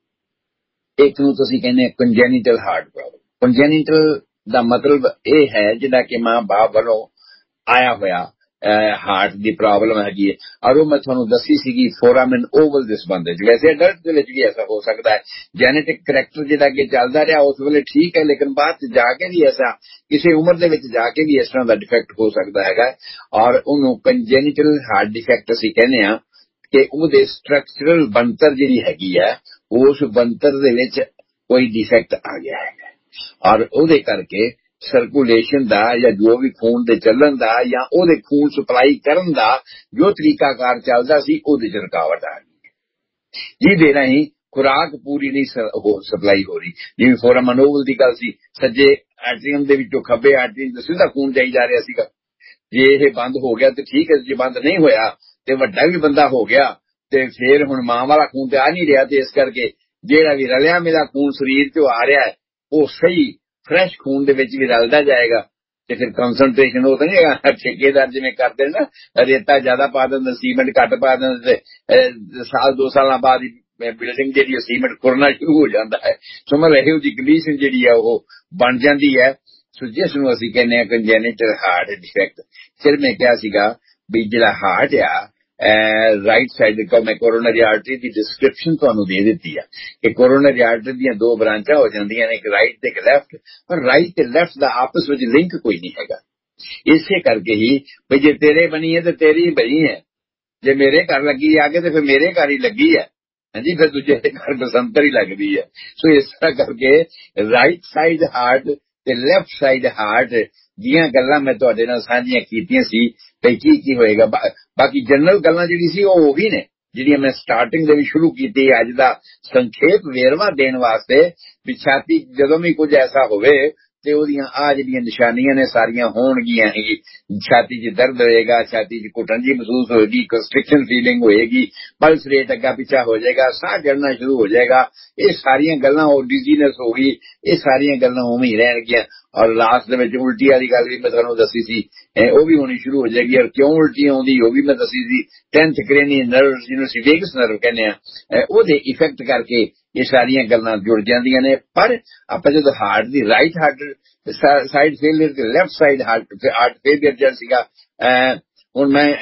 ਇੱਕ ਨੂੰ ਤੁਸੀਂ ਕਹਿੰਦੇ ਕੰਜੈਨੀਟਲ ਹਾਰਟ ਪ੍ਰੋਬਲਮ। ਕੰਜੈਨੀਟਲ ਦਾ ਮਤਲਬ ਇਹ ਹੈ ਜਿਹੜਾ ਕਿ ਮਾਂ ਬਾਪ ਵੱਲੋਂ ਆਇਆ ਹੋਇਆ ਹਾਰਟ ਦੀ ਪ੍ਰੋਬਲਮ ਹੈਗੀ ਹੈ, ਔਰ ਉਹ ਮੈਂ ਤੁਹਾਨੂੰ ਦੱਸੀ ਸੀਗੀ ਫੋਰਾਮਿਨ ਓਵਲ ਦੇ ਸੰਬੰਧ ਵਿੱਚ। ਵੈਸੇ ਅਡਲਟ ਦੇ ਵਿੱਚ ਵੀ ਐਸਾ ਹੋ ਸਕਦਾ ਹੈ, ਜੈਨੇਟਿਕ ਕਰੈਕਟਰ ਜਿਹੜਾ ਅੱਗੇ ਚੱਲਦਾ ਰਿਹਾ ਉਸ ਵੇਲੇ ਠੀਕ ਹੈ, ਲੇਕਿਨ ਬਾਅਦ ਚ ਜਾ ਕੇ ਵੀ ਐਸਾ ਕਿਸੇ ਉਮਰ ਦੇ ਵਿੱਚ ਜਾ ਕੇ ਵੀ ਇਸ ਤਰ੍ਹਾਂ ਦਾ ਡਿਫੈਕਟ ਹੋ ਸਕਦਾ ਹੈਗਾ, ਔਰ ਉਹਨੂੰ ਕੰਜੈਨੀਟਲ ਹਾਰਟ ਡਿਫੈਕਟ ਅਸੀਂ ਕਹਿੰਦੇ ਆ ਕਿ ਉਹਦੇ ਸਟਰਕਚਰਲ ਬਣਤਰ ਜਿਹੜੀ ਹੈਗੀ ਹੈ ਉਸ ਬਣਤਰ ਦੇ ਵਿੱਚ ਕੋਈ ਡਿਫੈਕਟ ਆ ਗਿਆ ਹੈਗਾ, ਔਰ ਉਹਦੇ ਕਰਕੇ ਸਰਕੂਲੇਸ਼ਨ ਦਾ ਜਾਂ ਜੋ ਵੀ ਖੂਨ ਦੇ ਚੱਲਣ ਦਾ ਜਾਂ ਉਹਦੇ ਖੂਨ ਸਪਲਾਈ ਕਰਨ ਦਾ ਜੋ ਤਰੀਕਾਕਾਰ ਚੱਲਦਾ ਸੀ ਉਹਦੇ ਚ ਰੁਕਾਵਟ ਆ ਗਈ, ਜਿਹਦੇ ਰਾਹੀਂ ਖੁਰਾਕ ਪੂਰੀ ਨਹੀਂ ਸਪਲਾਈ ਹੋ ਰਹੀ। ਜਿਵੇਂ ਫੋਰਾਮਿਨ ਓਵਲ ਦੀ ਗੱਲ ਸੀ, ਸੱਜੇ ਆਰਟਰੀਅਮ ਦੇ ਵਿੱਚੋਂ ਖੱਬੇ ਆਰਟਰੀਅਮ ਦਾ ਸਿੱਧਾ ਖੂਨ ਜਾਈ ਜਾ ਰਿਹਾ ਸੀਗਾ, ਜੇ ਇਹ ਬੰਦ ਹੋ ਗਿਆ ਤੇ ਠੀਕ ਹੈ, ਜੇ ਬੰਦ ਨਹੀਂ ਹੋਇਆ ਤੇ ਵੱਡਾ ਵੀ ਬੰਦਾ ਹੋ ਗਿਆ ਤੇ ਫਿਰ ਹੁਣ ਮਾਂ ਵਾਲਾ ਖੂਨ ਤੇ ਆ ਨਹੀਂ ਰਿਹਾ, ਤੇ ਇਸ ਕਰਕੇ ਜਿਹੜਾ ਵੀ ਰਲਿਆ ਮੇਰਾ ਖੂਨ ਸਰੀਰ ਚੋਂ ਆ ਰਿਹਾ ਹੈ ਉਹ ਸਹੀ ਫਰੈਸ਼ ਖੂਨ ਦੇ ਵਿੱਚ ਵੀ ਰਲਦਾ ਜਾਏਗਾ ਤੇ ਫਿਰ ਕੰਸਨਟ੍ਰੇਸ਼ਨ ਉਹ ਤਾਂ ਨਹੀਂ ਠੇਕੇਦਾਰ ਜਿਵੇਂ ਕਰਦੇ ਨਾ, ਰੇਤਾ ਜ਼ਿਆਦਾ ਪਾ ਦਿੰਦੇ ਸੀਮੈਂਟ ਘੱਟ ਪਾ ਦਿੰਦੇ ਤੇ ਸਾਲ 2 ਸਾਲਾਂ ਬਾਅਦ ਬਿਲਡਿੰਗ ਜਿਹੜੀ ਸੀਮੈਂਟ ਖੁਰਨਾ ਸ਼ੁਰੂ ਹੋ ਜਾਂਦਾ ਹੈ। ਸੋ ਮਤਲਬ ਇਹੋ ਜਿਹੀ ਕੰਡੀਸ਼ਨ ਜਿਹੜੀ ਹੈ ਉਹ ਬਣ ਜਾਂਦੀ ਹੈ। ਸੋ ਜਿਸ ਨੂੰ ਅਸੀਂ ਕਹਿੰਦੇ ਹਾਂ ਕੰਜੈਨੀਟਲ ਹਾਰਟ ਡਿਫੈਕਟ। ਫਿਰ ਮੈਂ ਕਿਹਾ ਸੀਗਾ ਵੀ ਜਿਹੜਾ ਹਾਰਟ ਆ ਰਾਈਟ ਸਾਈਡ ਦੇ ਮੈਂ ਕੋਰੋਨਰੀ ਆਰਟਰੀ ਦੀ ਡਿਸਕ੍ਰਿਪਸ਼ਨ ਤੁਹਾਨੂੰ ਦੇ ਦਿੱਤੀ ਆ ਕਿ ਕੋਰੋਨਰੀ ਆਰਟਰੀ ਦੀਆਂ 2 ਬ੍ਰਾਂਚਾਂ ਹੋ ਜਾਂਦੀਆਂ ਨੇ, ਇੱਕ ਰਾਈਟ ਤੇ ਇੱਕ ਲੈਫਟ, ਪਰ ਰਾਈਟ ਤੇ ਲੈਫਟ ਦਾ ਆਪਸ ਵਿੱਚ ਲਿੰਕ ਕੋਈ ਨਹੀਂ ਹੈਗਾ। ਇਸੇ ਕਰਕੇ ਹੀ ਵੀ ਜੇ ਤੇਰੇ ਬਣੀ ਹੈ ਤੇ ਤੇਰੀ ਬਣੀ ਹੈ, ਜੇ ਮੇਰੇ ਘਰ ਲੱਗੀ ਆ ਕੇ ਤੇ ਫਿਰ ਮੇਰੇ ਘਰ ਹੀ ਲੱਗੀ ਹੈ, ਹਾਂਜੀ, ਫਿਰ ਦੂਜੇ ਦੇ ਘਰ ਬਸੰਤਰ ਹੀ ਲੱਗਦੀ ਹੈ। ਸੋ ਇਸ ਤਰ੍ਹਾਂ ਕਰਕੇ ਰਾਈਟ ਸਾਈਡ ਹਾਰਟ ਤੇ ਲੈਫਟ ਸਾਈਡ ਹਾਰਟ ਦੀਆਂ ਗੱਲਾਂ ਮੈਂ ਤੁਹਾਡੇ ਨਾਲ ਸਾਂਝੀਆਂ ਕੀਤੀਆਂ ਸੀ ਤੇ ਕੀ ਹੋਏਗਾ। ਬਾਕੀ ਜਨਰਲ ਗੱਲਾਂ ਜਿਹੜੀ ਸੀ ਉਹ ਉਹੀ ਨੇ ਜਿਹੜੀਆਂ ਮੈਂ ਸਟਾਰਟਿੰਗ ਦੇ ਵੀ ਸ਼ੁਰੂ ਕੀਤੀ, ਅੱਜ ਦਾ ਸੰਖੇਪ ਵੇਰਵਾ ਦੇਣ ਵਾਸਤੇ ਵੀ ਛਾਤੀ ਜਦੋਂ ਵੀ ਕੁਝ ਐਸਾ ਹੋਵੇ ਤੇ ਉਹਦੀਆਂ ਆ ਜਿਹੜੀਆਂ ਨਿਸ਼ਾਨੀਆਂ ਨੇ ਸਾਰੀਆਂ ਹੋਣਗੀਆਂ ਹੀ। ਛਾਤੀ 'ਚ ਦਰਦ ਹੋਏਗਾ, ਛਾਤੀ 'ਚ ਘੁੱਟਣ ਜੀ ਮਹਿਸੂਸ ਹੋਏਗੀ, ਕੰਸਟ੍ਰਿਕਸ਼ਨ ਫੀਲਿੰਗ ਹੋਏਗੀ, ਪਲਸ ਰੇਟ ਅੱਗਾ ਪਿੱਛਾ ਹੋ ਜਾਏਗਾ, ਸਾਹ ਚੜ੍ਹਨਾ ਸ਼ੁਰੂ ਹੋ ਜਾਏਗਾ। ਇਹ ਸਾਰੀਆਂ ਗੱਲਾਂ, ਉਹ ਡਿਜ਼ੀਨੈਸ ਹੋ ਗਈ, ਇਹ ਸਾਰੀਆਂ ਗੱਲਾਂ ਉਵੇਂ ਹੀ ਰਹਿਣਗੀਆਂ। ਔਰ ਲਾਸਟ ਦੇ ਵਿੱਚ ਉਲਟੀ ਵਾਲੀ ਗੱਲ ਵੀ ਮੈਂ ਤੁਹਾਨੂੰ ਦੱਸੀ ਸੀ, ਉਹ ਵੀ ਹੋਣੀ ਸ਼ੁਰੂ ਹੋ ਜਾਏਗੀ। ਔਰ ਕਿਉਂ ਉਲਟੀ ਆਉਂਦੀ ਉਹ ਵੀ ਮੈਂ ਦੱਸੀ ਸੀ। 10th cranial nerve ਜਿਹਨੂੰ ਅਸੀਂ ਵੇਗਸ ਨਰਵ ਕਹਿੰਦੇ ਆ, ਉਹਦੇ ਇਫੈਕਟ ਕਰਕੇ ਇਹ ਸਾਰੀਆਂ ਗੱਲਾਂ ਜੁੜ ਜਾਂਦੀਆਂ ਨੇ। ਪਰ ਆਪਾਂ ਜਦੋਂ ਹਾਰਟ ਦੀ ਰਾਈਟ ਹਾਰਟ ਸਾਈਡ ਫੇਲਿਅਰ ਤੇ ਲੈਫਟ ਸਾਈਡ ਹਾਰਟ ਫੇਲਿਅਰ ਜਿਹੜਾ ਸੀਗਾ, ਹੁਣ ਮੈਂ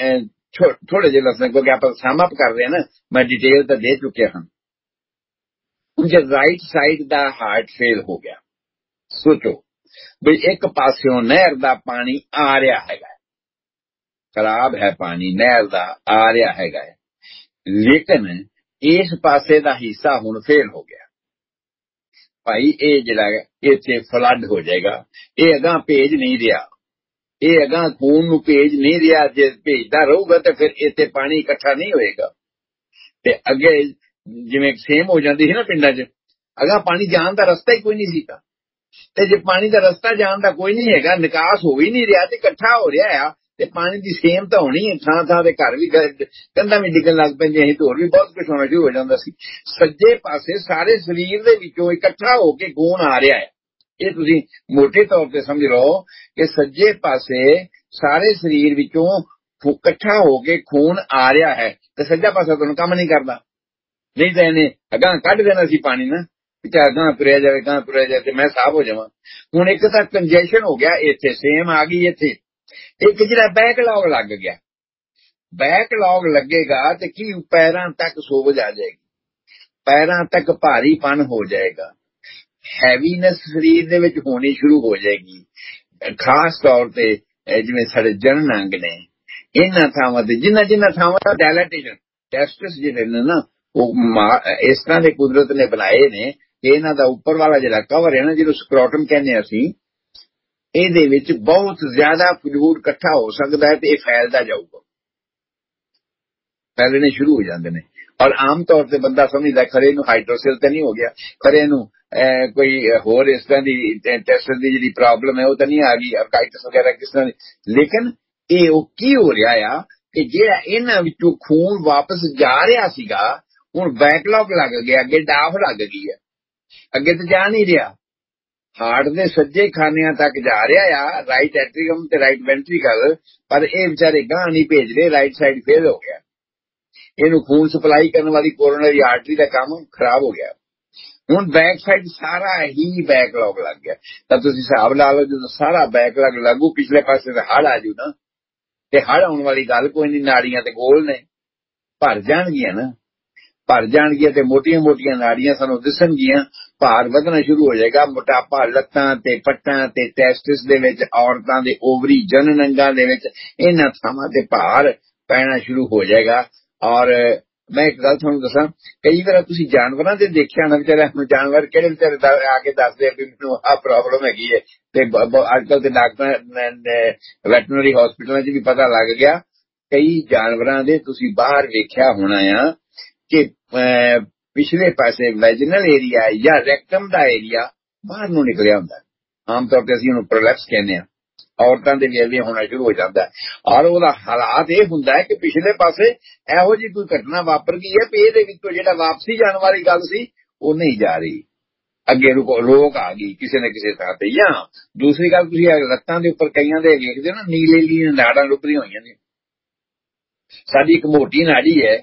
ਥੋੜੇ ਜਿਹੇ ਦੱਸਣਾ, ਕਿਉਂਕਿ ਆਪਾਂ ਸਮ ਅਪ ਕਰ ਰਹੇ ਹਾਂ ਨਾ, ਮੈਂ ਡਿਟੇਲ ਤਾਂ ਦੇ ਚੁੱਕਿਆ ਹਾਂ। ਹੁਣ ਜੇ ਰਾਈਟ ਸਾਈਡ ਦਾ ਹਾਰਟ ਫੇਲ ਹੋ ਗਿਆ, ਸੋਚੋ ਵੀ ਇੱਕ ਪਾਸਿਓਂ ਨਹਿਰ ਦਾ ਪਾਣੀ ਆ ਰਿਹਾ ਹੈਗਾ, ਖਰਾਬ ਹੈ ਪਾਣੀ ਨਹਿਰ ਦਾ ਆ ਰਿਹਾ ਹੈਗਾ, ਲੇਕਿਨ ਇਸ ਪਾਸੇ ਦਾ ਹਿੱਸਾ ਹੁਣ ਫੇਲ ਹੋ ਗਿਆ ਭਾਈ, ਇਹ ਜਿਹੜਾ ਇੱਥੇ ਫਲੱਡ ਹੋ ਜਾਏਗਾ, ਇਹ ਅਗਾਂ ਭੇਜ ਨਹੀਂ ਰਿਹਾ, ਇਹ ਅਗਾਂ ਖੂਨ ਨੂੰ ਭੇਜ ਨਹੀਂ ਰਿਹਾ। ਜੇ ਭੇਜਦਾ ਰਹੂਗਾ ਤੇ ਫਿਰ ਇੱਥੇ ਪਾਣੀ ਇਕੱਠਾ ਨਹੀਂ ਹੋਏਗਾ, ਤੇ ਅੱਗੇ ਜਿਵੇਂ ਸੇਮ ਹੋ ਜਾਂਦੀ ਸੀ ਨਾ ਪਿੰਡਾਂ 'ਚ, ਅਗਾਂ ਪਾਣੀ ਜਾਣ ਦਾ ਰਸਤਾ ਹੀ ਕੋਈ ਨਹੀਂ ਸੀਗਾ, ਤੇ ਜੇ ਪਾਣੀ ਦਾ ਰਸਤਾ ਜਾਣ ਦਾ ਕੋਈ ਨਹੀਂ ਹੈਗਾ, ਨਿਕਾਸ ਹੋ ਹੀ ਨਹੀਂ ਰਿਹਾ ਤੇ ਇਕੱਠਾ ਹੋ ਰਿਹਾ ਆ, ਤੇ ਪਾਣੀ ਦੀ ਸੇਮ ਤਾਂ ਹੋਣੀ ਹੈ। ਥਾਂ ਥਾਂ ਦੇ ਘਰ ਵੀ ਕੰਧਾਂ ਵੀ ਡਿੱਗਣ ਲੱਗ ਪੈਂਦੀਆਂ ਸੀ, ਤੇ ਹੋਰ ਵੀ ਬਹੁਤ ਕੁਝ ਹੋਣਾ ਸ਼ੁਰੂ ਹੋ ਜਾਂਦਾ ਸੀ। ਸੱਜੇ ਪਾਸੇ ਸਾਰੇ ਸਰੀਰ ਦੇ ਵਿੱਚੋਂ ਇਕੱਠਾ ਹੋ ਕੇ ਖੂਨ ਆ ਰਿਹਾ ਹੈ, ਇਹ ਤੁਸੀਂ ਮੋਟੇ ਤੌਰ ਤੇ ਸਮਝ ਲਓ ਕਿ ਸੱਜੇ ਪਾਸੇ ਸਾਰੇ ਸਰੀਰ ਵਿੱਚੋਂ ਇਕੱਠਾ ਹੋ ਕੇ ਖੂਨ ਆ ਰਿਹਾ ਹੈ, ਤੇ ਸੱਜਾ ਪਾਸਾ ਤੁਹਾਨੂੰ ਕੰਮ ਨਹੀਂ ਕਰਦਾ, ਨਹੀਂ ਤਾਂ ਇਹਨੇ ਅਗਾਂ ਕੱਢ ਦੇਣਾ ਸੀ ਪਾਣੀ ਨਾ, ਗਾਂ ਤੁਰਿਆ ਜਾਵੇ ਗਾਂ ਤੁਰਿਆ ਜਾਵੇ ਤੇ ਮੈਂ ਸਾਫ਼ ਹੋ ਜਾਵਾਂ। ਹੁਣ ਇੱਕ ਤਾਂ ਕੰਜੈਸ਼ਨ ਹੋ ਗਿਆ, ਇੱਥੇ ਸੇਮ ਆ ਗਈ, ਇੱਥੇ ਇੱਕ ਜਿਹੜਾ ਬੈਕਲੌਗ ਲੱਗ ਗਿਆ, ਬੈਕਲੌਗ ਲੱਗੇਗਾ ਤੇ ਕੀ ਪੈਰਾਂ ਤੱਕ ਸੋਜ ਆ ਜਾਏਗੀ, ਪੈਰਾਂ ਤੱਕ ਭਾਰੀਪਨ ਹੋ ਜਾਏਗਾ, ਹੈਵੀਨੈਸ ਸਰੀਰ ਦੇ ਵਿੱਚ ਹੋਣੀ ਸ਼ੁਰੂ ਹੋ ਜਾਏਗੀ। ਖਾਸ ਤੌਰ ਤੇ ਜਿਵੇਂ ਸਾਡੇ ਜਨਨ ਅੰਗ ਨੇ, ਇਹਨਾਂ ਥਾਵਾਂ ਤੇ ਜਿੰਨਾ ਥਾਵਾਂ ਦਾ ਡਾਇਲੇਟੇਸ਼ਨ ਟੈਸਟਸ ਜਿਹੜੇ ਨੇ ਨਾ, ਉਹ ਇਸ ਤਰ੍ਹਾਂ ਦੇ ਕੁਦਰਤ ਨੇ ਬਣਾਏ ਨੇ ਕਿ ਇਹਨਾਂ ਦਾ ਉੱਪਰ ਵਾਲਾ ਜਿਹੜਾ ਕਵਰ ਹੈ ਨਾ, ਜਿਹਨੂੰ ਸਕਰੋਟਮ ਕਹਿੰਦੇ ਅਸੀਂ, ਇਹਦੇ ਵਿੱਚ ਬਹੁਤ ਜ਼ਿਆਦਾ ਫਲੂਇਡ ਇਕੱਠਾ ਹੋ ਸਕਦਾ ਹੈ ਤੇ ਇਹ ਫੈਲਦਾ ਜਾਊਗਾ, ਫੈਲਣੇ ਸ਼ੁਰੂ ਹੋ ਜਾਂਦੇ ਨੇ। ਔਰ ਆਮ ਤੌਰ ਤੇ ਬੰਦਾ ਸਮਝਦਾ ਖਰੇ ਨੂੰ ਹਾਈਡਰੋਸਿਲ ਤਾਂ ਨਹੀਂ ਹੋ ਗਿਆ, ਖਰੇ ਨੂੰ ਕੋਈ ਹੋਰ ਇਸ ਤਰ੍ਹਾਂ ਦੀ ਟੈਸਟ ਦੀ ਜਿਹੜੀ ਪ੍ਰੋਬਲਮ ਹੈ ਉਹ ਤਾਂ ਨਹੀਂ ਆ ਗਈ, ਅਰਕਾਈਟਸ ਵਗੈਰਾ ਕਿਸ ਤਰ੍ਹਾਂ ਦੀ। ਲੇਕਿਨ ਇਹ ਉਹ ਕੀ ਹੋ ਰਿਹਾ ਆ ਕਿ ਜਿਹੜਾ ਇਹਨਾਂ ਵਿੱਚੋਂ ਖੂਨ ਵਾਪਸ ਜਾ ਰਿਹਾ ਸੀਗਾ, ਹੁਣ ਬੈਕਲੌਗ ਲੱਗ ਗਿਆ, ਅੱਗੇ ਡਾਫ ਲੱਗ ਗਈ ਹੈ, ਅੱਗੇ ਤਾਂ ਜਾ ਨਹੀਂ ਰਿਹਾ, ਹਾਰਟ ਦੇ ਸੱਜੇ ਖਾਨਿਆਂ ਤੱਕ ਜਾ ਰਿਹਾ ਆ, ਰਾਈਟ ਐਟਰੀਅਮ ਤੇ ਰਾਈਟ ਵੈਂਟਰੀਕਲ, ਪਰ ਇਹ ਵਿਚਾਰੇ ਗਾਂ ਨਹੀਂ ਭੇਜ ਰਹੇ, ਰਾਈਟ ਸਾਈਡ ਫੇਲ ਹੋ ਗਿਆ, ਇਹਨੂੰ ਖੂਨ ਸਪਲਾਈ ਕਰਨ ਵਾਲੀ ਕੋਰੋਨਰੀ ਆਰਟਰੀ ਦਾ ਕੰਮ ਖਰਾਬ ਹੋ ਗਿਆ। ਹੁਣ ਬੈਕ ਸਾਈਡ ਸਾਰਾ ਹੀ ਬੈਕਲੌਗ ਲੱਗ ਗਿਆ, ਤਾਂ ਤੁਸੀਂ ਹਿਸਾਬ ਲਾ ਲਓ, ਜਦੋਂ ਸਾਰਾ ਬੈਕਲੌਗ ਲੱਗੂ ਪਿਛਲੇ ਪਾਸੇ ਤੇ ਹੜ ਆ ਜੂ ਨਾ, ਤੇ ਹੜ ਆਉਣ ਵਾਲੀ ਗੱਲ ਕੋਈ ਨਹੀਂ, ਨਾੜੀਆਂ ਤੇ ਗੋਲ ਨੇ, ਭਰ ਜਾਣਗੀਆਂ ਨਾ, ਭਰ ਜਾਣਗੀਆਂ ਤੇ ਮੋਟੀਆਂ ਮੋਟੀਆਂ ਨਾੜੀਆਂ ਸਾਨੂੰ ਦਿਸਣਗੀਆਂ, ਭਾਰ ਵਧਣਾ ਸ਼ੁਰੂ ਹੋ ਜਾਏਗਾ, ਮੋਟਾਪਾ ਲੱਤਾਂ ਤੇ ਪੱਟਾਂ ਤੇ ਟੈਸਟਿਸ ਦੇ ਵਿੱਚ, ਔਰਤਾਂ ਦੇ ਓਵਰੀ, ਜਨਨ ਅੰਗਾਂ ਦੇ ਵਿੱਚ, ਇਹਨਾਂ ਥਾਵਾਂ ਤੇ ਭਾਰ ਪੈਣਾ ਸ਼ੁਰੂ ਹੋ ਜਾਏਗਾ। ਔਰ ਮੈਂ ਇੱਕ ਗੱਲ ਤੁਹਾਨੂੰ ਦੱਸਾਂ, ਕਈ ਵਾਰ ਤੁਸੀਂ ਜਾਨਵਰਾਂ ਦੇ ਦੇਖਿਆ ਨਾ, ਵਿਚਾਰੇ ਜਾਨਵਰ ਕਿਹੜੇ ਵਿਚਾਰੇ ਆ ਕੇ ਦੱਸਦੇ ਵੀ ਮੈਨੂੰ ਆਹ ਪ੍ਰੋਬਲਮ ਹੈਗੀ ਹੈ, ਤੇ ਅੱਜ ਕੱਲ ਤੇ ਡਾਕਟਰ ਵੈਟਰਨਰੀ ਹਸਪੀਟਲਾਂ 'ਚ ਵੀ ਪਤਾ ਲੱਗ ਗਿਆ, ਕਈ ਜਾਨਵਰਾਂ ਦੇ ਤੁਸੀਂ ਬਾਹਰ ਵੇਖਿਆ ਹੋਣਾ ਆ ਕਿ ਪਿਛਲੇ ਪਾਸੇ ਵੈਜਨਲ ਏਰੀਆ ਜਾਂ ਰੈਕਟਮ ਦਾ ਏਰੀਆ ਬਾਹਰ ਨੂੰ ਨਿਕਲਿਆ ਹੁੰਦਾ, ਆਮ ਤੌਰ ਤੇ ਅਸੀਂ ਉਹਨੂੰ ਪ੍ਰੋਲੈਪਸ ਕਹਿੰਦੇ ਹਾਂ, ਔਰਤਾਂ ਦੇ ਵੀ ਹੋਣਾ ਸ਼ੁਰੂ ਹੋ ਜਾਂਦਾ ਹੈ। ਔਰ ਉਹਦਾ ਹਾਲਾਤ ਇਹ ਹੁੰਦਾ ਹੈ ਕਿ ਪਿਛਲੇ ਪਾਸੇ ਇਹੋ ਜਿਹੀ ਕੋਈ ਘਟਨਾ ਵਾਪਰ ਗਈ ਹੈ ਵੀ ਇਹਦੇ ਵਿੱਚੋਂ ਜਿਹੜਾ ਵਾਪਸੀ ਜਾਣ ਵਾਲੀ ਗੱਲ ਸੀ ਉਹ ਨਹੀਂ ਜਾ ਰਹੀ, ਅੱਗੇ ਰੋਕ ਆ ਗਈ ਕਿਸੇ ਨਾ ਕਿਸੇ ਥਾਂ ਤੇ। ਜਾਂ ਦੂਸਰੀ ਗੱਲ, ਤੁਸੀਂ ਲੱਤਾਂ ਦੇ ਉੱਪਰ ਕਈਆਂ ਦੇ ਵੇਖਦੇ ਹੋ ਨਾ, ਨੀਲੇ ਨੀਲੇ ਨਾੜਾਂ ਲੁਕਦੀਆਂ ਹੋਈਆਂ ਨੇ। ਸਾਡੀ ਇੱਕ ਮੋਟੀ ਨਾੜੀ ਹੈ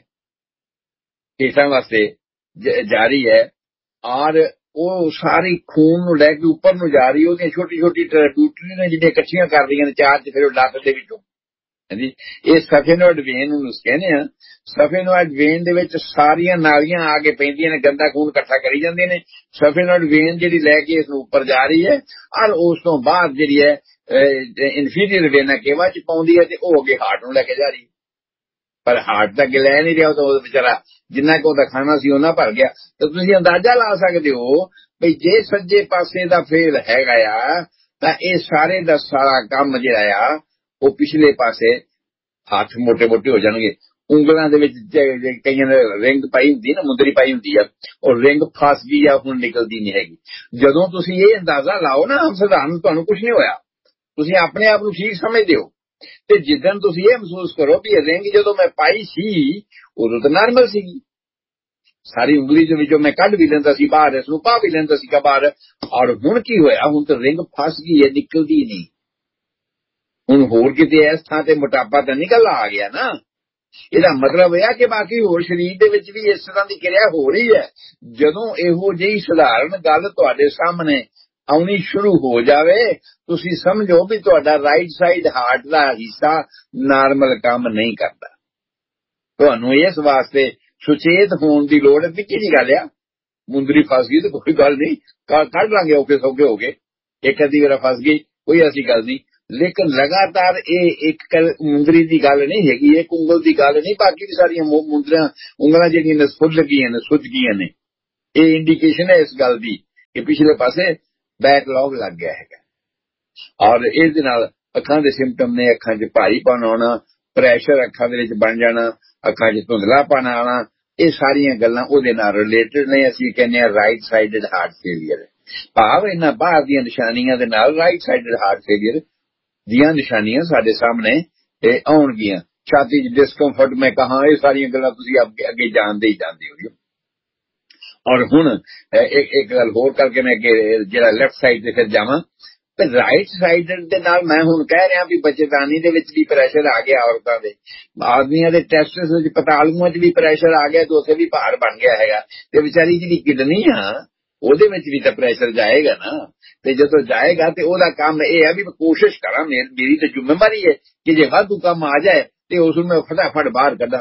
ਕੇਸਾਂ ਵਾਸਤੇ ਜਾਰੀ ਹੈ, ਔਰ ਉਹ ਸਾਰੀ ਖੂਨ ਨੂੰ ਲੈ ਕੇ ਉੱਪਰ ਨੂੰ ਜਾ ਰਹੀ, ਉਹਦੀਆਂ ਛੋਟੀ ਛੋਟੀ ਟਿਊਟਰੀਆਂ ਨੇ ਜਿਹੜੀਆਂ ਇਕੱਠੀਆਂ ਕਰ ਰਹੀਆਂ ਨੇ ਚਾਰ ਚ, ਫਿਰ ਉਹ ਲੱਤ ਦੇ ਵਿੱਚੋਂ, ਹਾਂਜੀ, ਇਹ ਸਫੇਨੋਇਡ ਵੇਨ ਨੂੰ ਕਹਿੰਦੇ ਆ। ਸਫੇਨੋਇਡ ਵੇਨ ਦੇ ਵਿੱਚ ਸਾਰੀਆਂ ਨਾਲੀਆਂ ਆ ਕੇ ਪੈਂਦੀਆਂ ਨੇ, ਗੰਦਾ ਖੂਨ ਇਕੱਠਾ ਕਰੀ ਜਾਂਦੀਆਂ ਨੇ, ਸਫੇਨੋਇਡ ਵੇਨ ਜਿਹੜੀ ਲੈ ਕੇ ਇਸ ਨੂੰ ਉੱਪਰ ਜਾ ਰਹੀ ਹੈ, ਔਰ ਉਸ ਤੋਂ ਬਾਅਦ ਜਿਹੜੀ ਹੈ ਇਨਫੀਰੀਅਰ ਵੇਨਾ ਕੇਵਾ ਚ ਪਾਉਂਦੀ ਹੈ, ਤੇ ਉਹ ਅੱਗੇ ਹਾਰਟ ਨੂੰ ਲੈ ਕੇ ਜਾ ਰਹੀ ਹੈ। ਪਰ ਹਾਰਟ ਤਾਂ ਅੱਗੇ ਲੈ ਨਹੀਂ ਰਿਹਾ, ਉਹ ਵਿਚਾਰਾ ਜਿੰਨਾ ਕੁ ਉਹਦਾ ਖਾਣਾ ਸੀ ਉਹਨਾਂ ਭਰ ਗਿਆ। ਤਾਂ ਤੁਸੀਂ ਅੰਦਾਜ਼ਾ ਲਾ ਸਕਦੇ ਹੋ ਵੀ ਜੇ ਸੱਜੇ ਪਾਸੇ ਦਾ ਫੇਲ ਹੈਗਾ ਆ, ਤਾਂ ਇਹ ਸਾਰੇ ਦਾ ਸਾਰਾ ਕੰਮ ਜਿਹੜਾ ਆ ਉਹ ਪਿਛਲੇ ਪਾਸੇ ਹੱਥ ਮੋਟੇ ਮੋਟੇ ਹੋ ਜਾਣਗੇ। ਉਂਗਲਾਂ ਦੇ ਵਿੱਚ ਕਈਆਂ ਨੇ ਰਿੰਗ ਪਾਈ ਹੁੰਦੀ ਨਾ, ਮੁੰਦਰੀ ਪਾਈ ਹੁੰਦੀ ਆ, ਉਹ ਰਿੰਗ ਫਸ ਗਈ ਆ, ਹੁਣ ਨਿਕਲਦੀ ਨਹੀਂ ਹੈਗੀ। ਜਦੋਂ ਤੁਸੀਂ ਇਹ ਅੰਦਾਜ਼ਾ ਲਾਓ ਨਾ, ਸਧਾਰਨ ਤੁਹਾਨੂੰ ਕੁਝ ਨਹੀਂ ਹੋਇਆ, ਤੁਸੀਂ ਆਪਣੇ ਆਪ ਨੂੰ ਠੀਕ ਸਮਝਦੇ ਹੋ, ਤੇ ਜਿੱਦਣ ਤੁਸੀਂ ਇਹ ਮਹਿਸੂਸ ਕਰੋ ਵੀ ਇਹ ਰਿੰਗ ਜਦੋਂ ਮੈਂ ਪਾਈ ਸੀ ਉਦੋਂ ਤਾਂ ਨਾਰਮਲ ਸੀਗੀ, ਸਾਰੀ ਉਂਗਲੀ ਦੇ ਵਿੱਚੋਂ ਮੈਂ ਕੱਢ ਵੀ ਲੈਂਦਾ ਸੀ ਬਾਹਰ, ਇਸ ਨੂੰ ਪਾ ਵੀ ਲੈਂਦਾ ਸੀਗਾ ਬਾਹਰ, ਔਰ ਹੁਣ ਕੀ ਹੋਇਆ, ਹੁਣ ਤਾਂ ਰਿੰਗ ਫਸ ਗਈ ਹੈ, ਨਿਕਲਦੀ ਨਹੀਂ। ਹੁਣ ਹੋਰ ਕਿਤੇ ਇਸ ਥਾਂ ਤੇ ਮੋਟਾਪਾ ਤਾਂ ਨਿਕਲ ਆ ਗਿਆ ਨਾ, ਇਹਦਾ ਮਤਲਬ ਇਹ ਆ ਕਿ ਬਾਕੀ ਹੋਰ ਸਰੀਰ ਦੇ ਵਿੱਚ ਵੀ ਇਸ ਤਰ੍ਹਾਂ ਦੀ ਕਿਰਿਆ ਹੋ ਰਹੀ ਹੈ। ਜਦੋਂ ਇਹੋ ਜਿਹੀ ਸਧਾਰਨ ਗੱਲ ਤੁਹਾਡੇ ਸਾਹਮਣੇ ਆਉਣੀ ਸ਼ੁਰੂ ਹੋ ਜਾਵੇ, ਤੁਸੀਂ ਸਮਝੋ ਵੀ ਤੁਹਾਡਾ ਰਾਈਟ ਸਾਈਡ ਹਾਰਟ ਦਾ ਹਿੱਸਾ ਨਾਰਮਲ ਕੰਮ ਨਹੀਂ ਕਰਦਾ। ਤੁਹਾਨੂੰ ਇਸ ਵਾਸਤੇ ਸੁਚੇਤ ਹੋਣ ਦੀ ਲੋੜ ਹੈ। ਨਿੱਕੀ ਜਿਹੀ ਗੱਲ ਆ, ਮੁੰਦਰੀ ਫਸ ਗਈ ਤੇ ਕੋਈ ਗੱਲ ਨਹੀਂ, ਕੱਢ ਲਾਂਗੇ ਔਖੇ ਸੌਖੇ ਹੋ ਕੇ, ਇੱਕ ਅੱਧੀ ਵਾਰ ਫਸ ਗਈ ਕੋਈ ਐਸੀ ਗੱਲ ਨਹੀਂ। ਲੇਕਿਨ ਲਗਾਤਾਰ ਇਹ ਇੱਕ ਮੁੰਦਰੀ ਦੀ ਗੱਲ ਨਹੀਂ ਹੈਗੀ, ਇੱਕ ਉਂਗਲ ਦੀ ਗੱਲ ਨਹੀਂ, ਬਾਕੀ ਵੀ ਸਾਰੀਆਂ ਮੁੰਦਰਾਂ ਉਂਗਲਾਂ ਜਿਹੜੀਆਂ ਨੇ ਸੁੱਜ ਗਈਆਂ ਨੇ, ਸੁੱਜ ਗਈਆਂ ਨੇ। ਇਹ ਇੰਡੀਕੇਸ਼ਨ ਹੈ ਇਸ ਗੱਲ ਦੀ ਕਿ ਪਿਛਲੇ ਪਾਸੇ ਬੈਕਲੌਗ ਲੱਗ ਗਿਆ ਹੈਗਾ। ਔਰ ਇਸ ਦੇ ਨਾਲ ਅੱਖਾਂ ਦੇ ਸਿੰਪਟਮ ਨੇ, ਅੱਖਾਂ 'ਚ ਭਾਰੀਪਨ ਆਉਣਾ, ਪ੍ਰੈਸ਼ਰ ਅੱਖਾਂ ਦੇ ਵਿੱਚ ਬਣ ਜਾਣਾ, ਅੱਖਾਂ 'ਚ ਧੁੰਦਲਾਪਨ ਆਉਣਾ, ਇਹ ਸਾਰੀਆਂ ਗੱਲਾਂ ਉਹਦੇ ਨਾਲ ਰਿਲੇਟਡ ਨੇ। ਅਸੀਂ ਕਹਿੰਦੇ ਹਾਂ ਰਾਈਟ ਸਾਈਡਡ ਹਾਰਟ ਫੇਲੀਅਰ। ਭਾਵ ਇਹਨਾਂ ਬਾਹਰ ਦੀਆਂ ਨਿਸ਼ਾਨੀਆਂ ਦੇ ਨਾਲ ਰਾਈਟ ਸਾਈਡਡ ਹਾਰਟ ਫੇਲੀਅਰ ਦੀਆਂ ਨਿਸ਼ਾਨੀਆਂ ਸਾਡੇ ਸਾਹਮਣੇ ਆਉਣਗੀਆਂ। ਛਾਤੀ 'ਚ ਡਿਸਕੰਫਰਟ ਮੈਂ ਕਹਾਂ, ਇਹ ਸਾਰੀਆਂ ਗੱਲਾਂ ਤੁਸੀਂ ਅੱਗੇ ਜਾਣਦੇ ਹੀ ਜਾਂਦੇ ਹੋ। ਔਰ ਹੁਣ ਇੱਕ ਗੱਲ ਹੋਰ ਕਰਕੇ ਮੈਂ ਜਿਹੜਾ ਲੈਫਟ ਸਾਈਡ ਤੇ ਫਿਰ ਜਾਵਾਂ, ਤੇ ਰਾਈਟ ਸਾਈਡ ਦੇ ਨਾਲ ਮੈਂ ਹੁਣ ਕਹਿ ਰਿਹਾ ਵੀ ਬੱਚੇਦਾਨੀ ਦੇ ਵਿੱਚ ਵੀ ਪ੍ਰੈਸ਼ਰ ਆ ਗਿਆ, ਔਰਤਾਂ ਦੇ ਆਦਮੀਆਂ ਦੇ ਟੈਸਟਸ ਵਿੱਚ, ਪਤਾਲੂਆਂ 'ਚ ਵੀ ਪ੍ਰੈਸ਼ਰ ਆ ਗਿਆ, ਤੇ ਉੱਥੇ ਵੀ ਭਾਰ ਬਣ ਗਿਆ ਹੈਗਾ। ਤੇ ਵਿਚਾਰੀ ਜਿਹੜੀ ਕਿਡਨੀ ਆ ਉਹਦੇ ਵਿੱਚ ਵੀ ਤਾਂ ਪ੍ਰੈਸ਼ਰ ਜਾਏਗਾ ਨਾ, ਤੇ ਜਦੋਂ ਜਾਏਗਾ ਤੇ ਉਹਦਾ ਕੰਮ ਇਹ ਹੈ ਵੀ ਮੈਂ ਕੋਸ਼ਿਸ਼ ਕਰਾਂ, ਮੇਰੀ ਤਾਂ ਜ਼ਿੰਮੇਵਾਰੀ ਹੈ ਕਿ ਜੇ ਵਾਧੂ ਕੰਮ ਆ ਜਾਏ ਤੇ ਉਸ ਨੂੰ ਮੈਂ ਫਟਾਫਟ ਬਾਹਰ ਕੱਢਾਂ,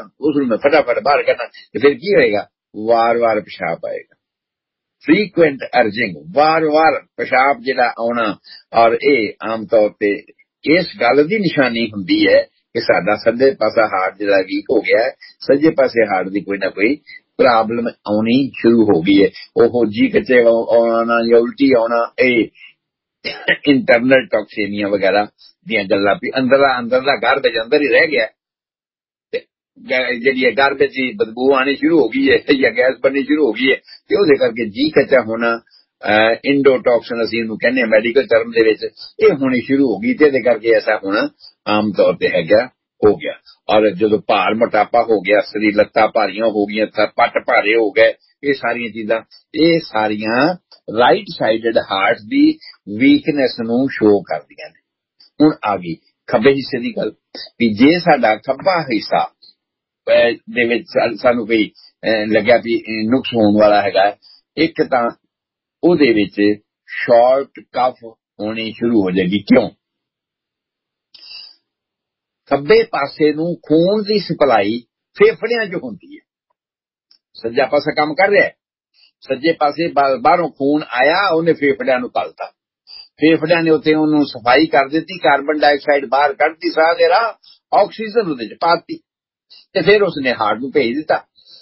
ਤੇ ਫਿਰ ਕੀ ਹੋਏਗਾ, ਵਾਰ-ਵਾਰ ਪਿਸ਼ਾਬ ਆਏਗਾ, ਫ੍ਰੀਕੁਐਂਟ ਅਰਜਿੰਗ, ਵਾਰ-ਵਾਰ ਪਿਸ਼ਾਬ ਜਿਹੜਾ ਆਉਣਾ। ਔਰ ਇਹ ਆਮ ਤੌਰ ਤੇ ਇਸ ਗੱਲ ਦੀ ਨਿਸ਼ਾਨੀ ਹੁੰਦੀ ਹੈ ਕਿ ਸਾਡਾ ਸੱਜੇ ਪਾਸਾ ਹਾਰਟ ਜਿਹੜਾ ਵੀਕ ਹੋ ਗਿਆ ਹੈ, ਸੱਜੇ ਪਾਸੇ ਹਾਰਟ ਦੀ ਕੋਈ ਨਾ ਕੋਈ ਪ੍ਰੋਬਲਮ ਆਉਣੀ ਸ਼ੁਰੂ ਹੋ ਗਈ ਹੈ। ਉਹ ਜੀ ਕੱਚੇ ਆਉਣਾ ਜਾਂ ਉਲਟੀ ਆਉਣਾ, ਇਹ ਇੰਟਰਨਲ ਟੌਕਸੀਮੀਆ ਵਗੈਰਾ ਦੀਆਂ ਗੱਲਾਂ ਵੀ ਅੰਦਰਲਾ ਗਾਰਬੇਜ ਅੰਦਰ ਹੀ ਰਹਿ ਗਿਆ, ਜਿਹੜੀ ਹੈ ਗਾਰਬੇਜ ਦੀ ਬਦਬੂ ਆਣੀ ਸ਼ੁਰੂ ਹੋ ਗਈ ਹੈ ਜਾਂ ਗੈਸ ਬਣਨੀ ਸ਼ੁਰੂ ਹੋ ਗਈ ਹੈ, ਤੇ ਉਹਦੇ ਕਰਕੇ ਜੀ ਕੱਚਾ ਹੋਣਾ, ਇੰਡੋਟੌਕਸਨ ਅਸੀਂ ਇਹਨੂੰ ਕਹਿੰਦੇ ਹਾਂ ਮੈਡੀਕਲ ਟਰਮ ਦੇ ਵਿੱਚ, ਇਹ ਹੋਣੀ ਸ਼ੁਰੂ ਹੋ ਗਈ। ਤੇ ਇਹਦੇ ਕਰਕੇ ਐਸਾ ਹੋਣਾ ਆਮ ਤੌਰ ਤੇ ਹੈਗਾ, ਹੋ ਗਿਆ। ਔਰ ਜਦੋਂ ਭਾਰ ਮੋਟਾਪਾ ਹੋ ਗਿਆ, ਸਰੀਰ ਲੱਤਾਂ ਭਾਰੀਆਂ ਹੋ ਗਈਆਂ, ਪੱਟ ਭਾਰੇ ਹੋ ਗਏ, ਇਹ ਸਾਰੀਆਂ ਚੀਜ਼ਾਂ, ਇਹ ਸਾਰੀਆਂ ਰਾਈਟ ਸਾਈਡਡ ਹਾਰਟ ਦੀ ਵੀਕਨੈਸ ਨੂੰ ਸ਼ੋ ਕਰਦੀਆਂ ਨੇ। ਹੁਣ ਆ ਗਈ ਖੱਬੇ ਹਿੱਸੇ ਦੀ ਗੱਲ, ਵੀ ਜੇ ਸਾਡਾ ਖੱਬਾ ਹਿੱਸਾ ਦੇ ਵਿੱਚ ਸਾਨੂੰ ਕੋਈ ਲੱਗਿਆ ਵੀ ਨੁਕਸ ਹੋਣ ਵਾਲਾ ਹੈਗਾ, ਇੱਕ ਤਾਂ ਉਹਦੇ ਵਿੱਚ ਸ਼ਾਰਟ ਕਫ ਹੋਣੀ ਸ਼ੁਰੂ ਹੋ ਜਾਏਗੀ। ਕਿਉਂ? ਖੱਬੇ ਪਾਸੇ ਨੂੰ ਖੂਨ ਦੀ ਸਪਲਾਈ ਫੇਫੜਿਆਂ 'ਚ ਹੁੰਦੀ ਹੈ, ਸੱਜਾ ਪਾਸਾ ਕੰਮ ਕਰ ਰਿਹਾ, ਸੱਜੇ ਪਾਸੇ ਬਾਹਰੋਂ ਖੂਨ ਆਇਆ, ਉਹਨੇ ਫੇਫੜਿਆਂ ਨੂੰ ਘਲਤਾ, ਫੇਫੜਿਆਂ ਨੇ ਉੱਥੇ ਉਹਨੂੰ ਸਫਾਈ ਕਰ ਦਿੱਤੀ, ਕਾਰਬਨ ਡਾਈਆਕਸਾਈਡ ਬਾਹਰ ਕੱਢਤੀ, ਸਾਹ ਦੇ ਰਾਹ ਆਕਸੀਜਨ ਉਹਦੇ 'ਚ ਪਾਤੀ, ਤੇ ਫਿਰ ਉਸਨੇ ਹਾਰਟ ਨੂੰ ਭੇਜ ਦਿੱਤਾ।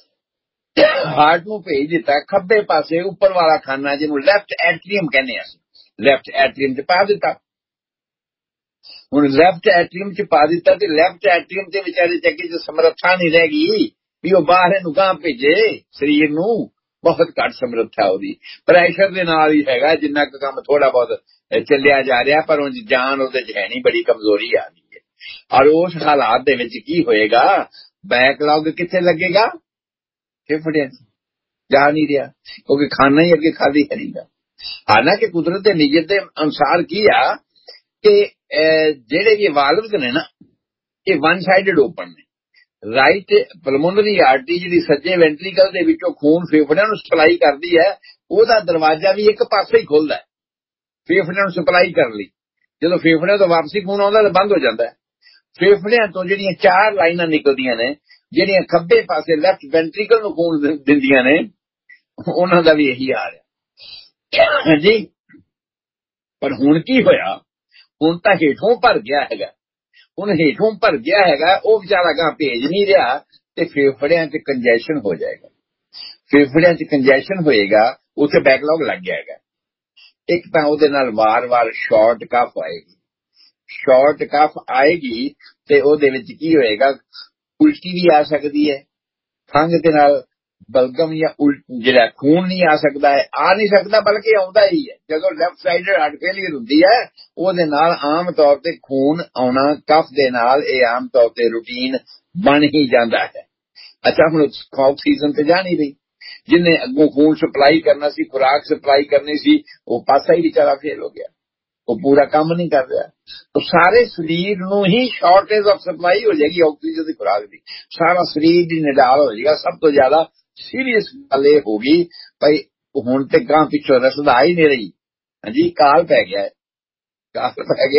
ਖੱਬੇ ਪਾਸੇ ਉੱਪਰ ਵਾਲਾ ਖਾਨਾ, ਜਿਹਨੂੰ ਲੈਫਟ ਐਟਰੀਅਮ ਕਹਿੰਦੇ ਅਸੀਂ, ਲੈਫਟ ਐਟਰੀਅਮ 'ਚ ਪਾ ਦਿੱਤਾ। ਹੁਣ ਲੈਫਟ ਐਟਰੀਅਮ 'ਚ ਪਾ ਦਿੱਤਾ ਤੇ ਲੈਫਟ ਐਟਰੀਅਮ ਦੇ ਵਿਚਾਰੇ ਚੱਕੀ 'ਚ ਸਮਰੱਥਾ ਨਹੀਂ ਰਹਿ ਗਈ ਵੀ ਉਹ ਬਾਹਰ ਨੂੰ ਗਾਂ ਭੇਜੇ, ਸਰੀਰ ਨੂੰ ਬਹੁਤ ਘੱਟ ਸਮਰੱਥਾ ਉਹਦੀ, ਪ੍ਰੈਸ਼ਰ ਦੇ ਨਾਲ ਹੀ ਹੈਗਾ, ਜਿੰਨਾ ਕੁ ਕੰਮ ਥੋੜਾ ਬਹੁਤ ਚੱਲਿਆ ਜਾ ਰਿਹਾ, ਪਰ ਉਹ ਜਾਨ ਉਹਦੇ 'ਚ ਹੈ ਨਹੀਂ, ਬੜੀ ਕਮਜ਼ੋਰੀ ਆ ਗਈ ਹੈ। ਔਰ ਉਸ ਹਾਲਾਤ ਦੇ ਵਿੱਚ ਕੀ ਹੋਏਗਾ, ਬੈਕਲੌਗ ਕਿੱਥੇ ਲੱਗੇਗਾ, ਫੇਫੜਿਆਂ 'ਚ ਜਾ ਨਹੀਂ ਰਿਹਾ, ਕਿਉਂਕਿ ਖਾਣਾ ਹੀ ਅੱਗੇ ਖਾਲੀ ਕਰੀਗਾ। ਹਾਲਾਂਕਿ ਕੁਦਰਤ ਦੇ ਨਿਯਤ ਦੇ ਅਨੁਸਾਰ ਕੀ ਆ ਕਿ ਜਿਹੜੇ ਵੀ ਵਾਲਵ ਨੇ ਨਾ, ਇਹ ਵਨ ਸਾਈਡਡ ਓਪਨ ਨੇ। ਰਾਈਟ ਪਲਮੋਨਰੀ ਆਰਟਰੀ ਜਿਹੜੀ ਸੱਜੇ ਵੈਂਟਰੀਕਲ ਦੇ ਵਿੱਚੋਂ ਖੂਨ ਫੇਫੜਿਆਂ ਨੂੰ ਸਪਲਾਈ ਕਰਦੀ ਹੈ, ਉਹਦਾ ਦਰਵਾਜ਼ਾ ਵੀ ਇੱਕ ਪਾਸੇ ਹੀ ਖੁੱਲਦਾ ਹੈ ਫੇਫੜਿਆਂ ਨੂੰ ਸਪਲਾਈ ਕਰਨ ਲਈ। ਜਦੋਂ ਫੇਫੜਿਆਂ ਤੋਂ ਵਾਪਸੀ ਖੂਨ ਆਉਂਦਾ ਤਾਂ ਬੰਦ ਹੋ ਜਾਂਦਾ ਹੈ। ਫੇਫੜਿਆਂ ਤੋਂ ਜਿਹੜੀਆਂ 4 ਲਾਈਨਾਂ ਨਿਕਲਦੀਆਂ ਨੇ, ਜਿਹੜੀਆਂ ਖੱਬੇ ਪਾਸੇ ਲੈਫਟ ਵੈਂਟਰੀਕਲ ਨੂੰ ਖੂਨ ਦਿੰਦੀਆਂ ਨੇ, ਉਹਨਾਂ ਦਾ ਵੀ ਇਹੀ ਹਾਲ ਹੈ ਜੀ। ਪਰ ਹੁਣ ਕੀ ਹੋਇਆ, ਹੁਣ ਤਾਂ ਹੇਠੋਂ ਭਰ ਗਿਆ ਹੈਗਾ, ਉਹ ਵਿਚਾਰਾ ਗਾਂ ਭੇਜ ਨਹੀਂ ਰਿਹਾ, ਤੇ ਫੇਫੜਿਆਂ 'ਚ ਕੰਜੈਸ਼ਨ ਹੋ ਜਾਏਗਾ, ਫੇਫੜਿਆਂ 'ਚ ਕੰਜੈਸ਼ਨ ਹੋਏਗਾ, ਉੱਥੇ ਬੈਕਲੌਗ ਲੱਗ ਗਿਆ ਹੈਗਾ। ਇੱਕ ਤਾਂ ਉਹਦੇ ਨਾਲ ਵਾਰ-ਵਾਰ ਸ਼ਾਰਟ ਕਫ ਆਏਗੀ, ਤੇ ਉਹਦੇ ਵਿੱਚ ਕੀ ਹੋਏਗਾ, ਉਲਟੀ ਵੀ ਆ ਸਕਦੀ ਹੈ, ਖੰਘ ਦੇ ਨਾਲ ਬਲਗਮ ਜਾਂ ਜਿਹੜਾ ਖੂਨ ਨਹੀਂ ਆ ਸਕਦਾ ਹੈ, ਆ ਨਹੀਂ ਸਕਦਾ ਬਲਕਿ ਆਉਂਦਾ ਹੀ ਹੈ। ਜਦੋਂ ਲੈਫਟ ਸਾਈਡਡ ਹਾਰਟ ਫੇਲੀਅਰ ਹੁੰਦੀ ਹੈ, ਉਹਦੇ ਨਾਲ ਆਮ ਤੌਰ ਤੇ ਖੂਨ ਆਉਣਾ ਕਫ ਦੇ ਨਾਲ, ਇਹ ਆਮ ਤੌਰ ਤੇ ਰੂਟੀਨ ਬਣ ਹੀ ਜਾਂਦਾ ਹੈ। ਅੱਛਾ, ਹੁਣ ਆਕਸੀਜਨ ਤੇ ਜਾ ਨਹੀਂ ਰਹੀ, ਜਿਹਨੇ ਅੱਗੋਂ ਖੂਨ ਸਪਲਾਈ ਕਰਨਾ ਸੀ, ਖੁਰਾਕ ਸਪਲਾਈ ਕਰਨੀ ਸੀ, ਉਹ ਪਾਸਾ ਹੀ ਵਿਚਾਰਾ ਫੇਲ ਹੋ ਗਿਆ, ਉਹ ਪੂਰਾ ਕੰਮ ਨਹੀਂ ਕਰ ਰਿਹਾ। ਤਾਂ ਸਾਰੇ ਸਰੀਰ ਨੂੰ ਹੀ ਸ਼ਾਰਟੇਜ ਆਫ ਸਪਲਾਈ ਹੋ ਜਾਏਗੀ ਆਕਸੀਜਨ ਦੀ ਖੁਰਾਕ ਦੀ, ਸਾਰਾ ਸਰੀਰ ਦੀ ਨਿਡਾਲ ਹੋ ਜਾਏਗਾ। ਸਭ ਤੋਂ ਜ਼ਿਆਦਾ ਸੀਰੀਅਸ ਗੱਲ ਇਹ ਹੋ ਗਈ ਭਾਈ, ਹੁਣ ਤੇ ਗਾਂ ਪਿੱਛੋਂ ਰਸਦਾ ਹੀ ਨਹੀਂ ਰਹੀ, ਹਾਂਜੀ, ਕਾਲ ਪੈ ਗਿਆ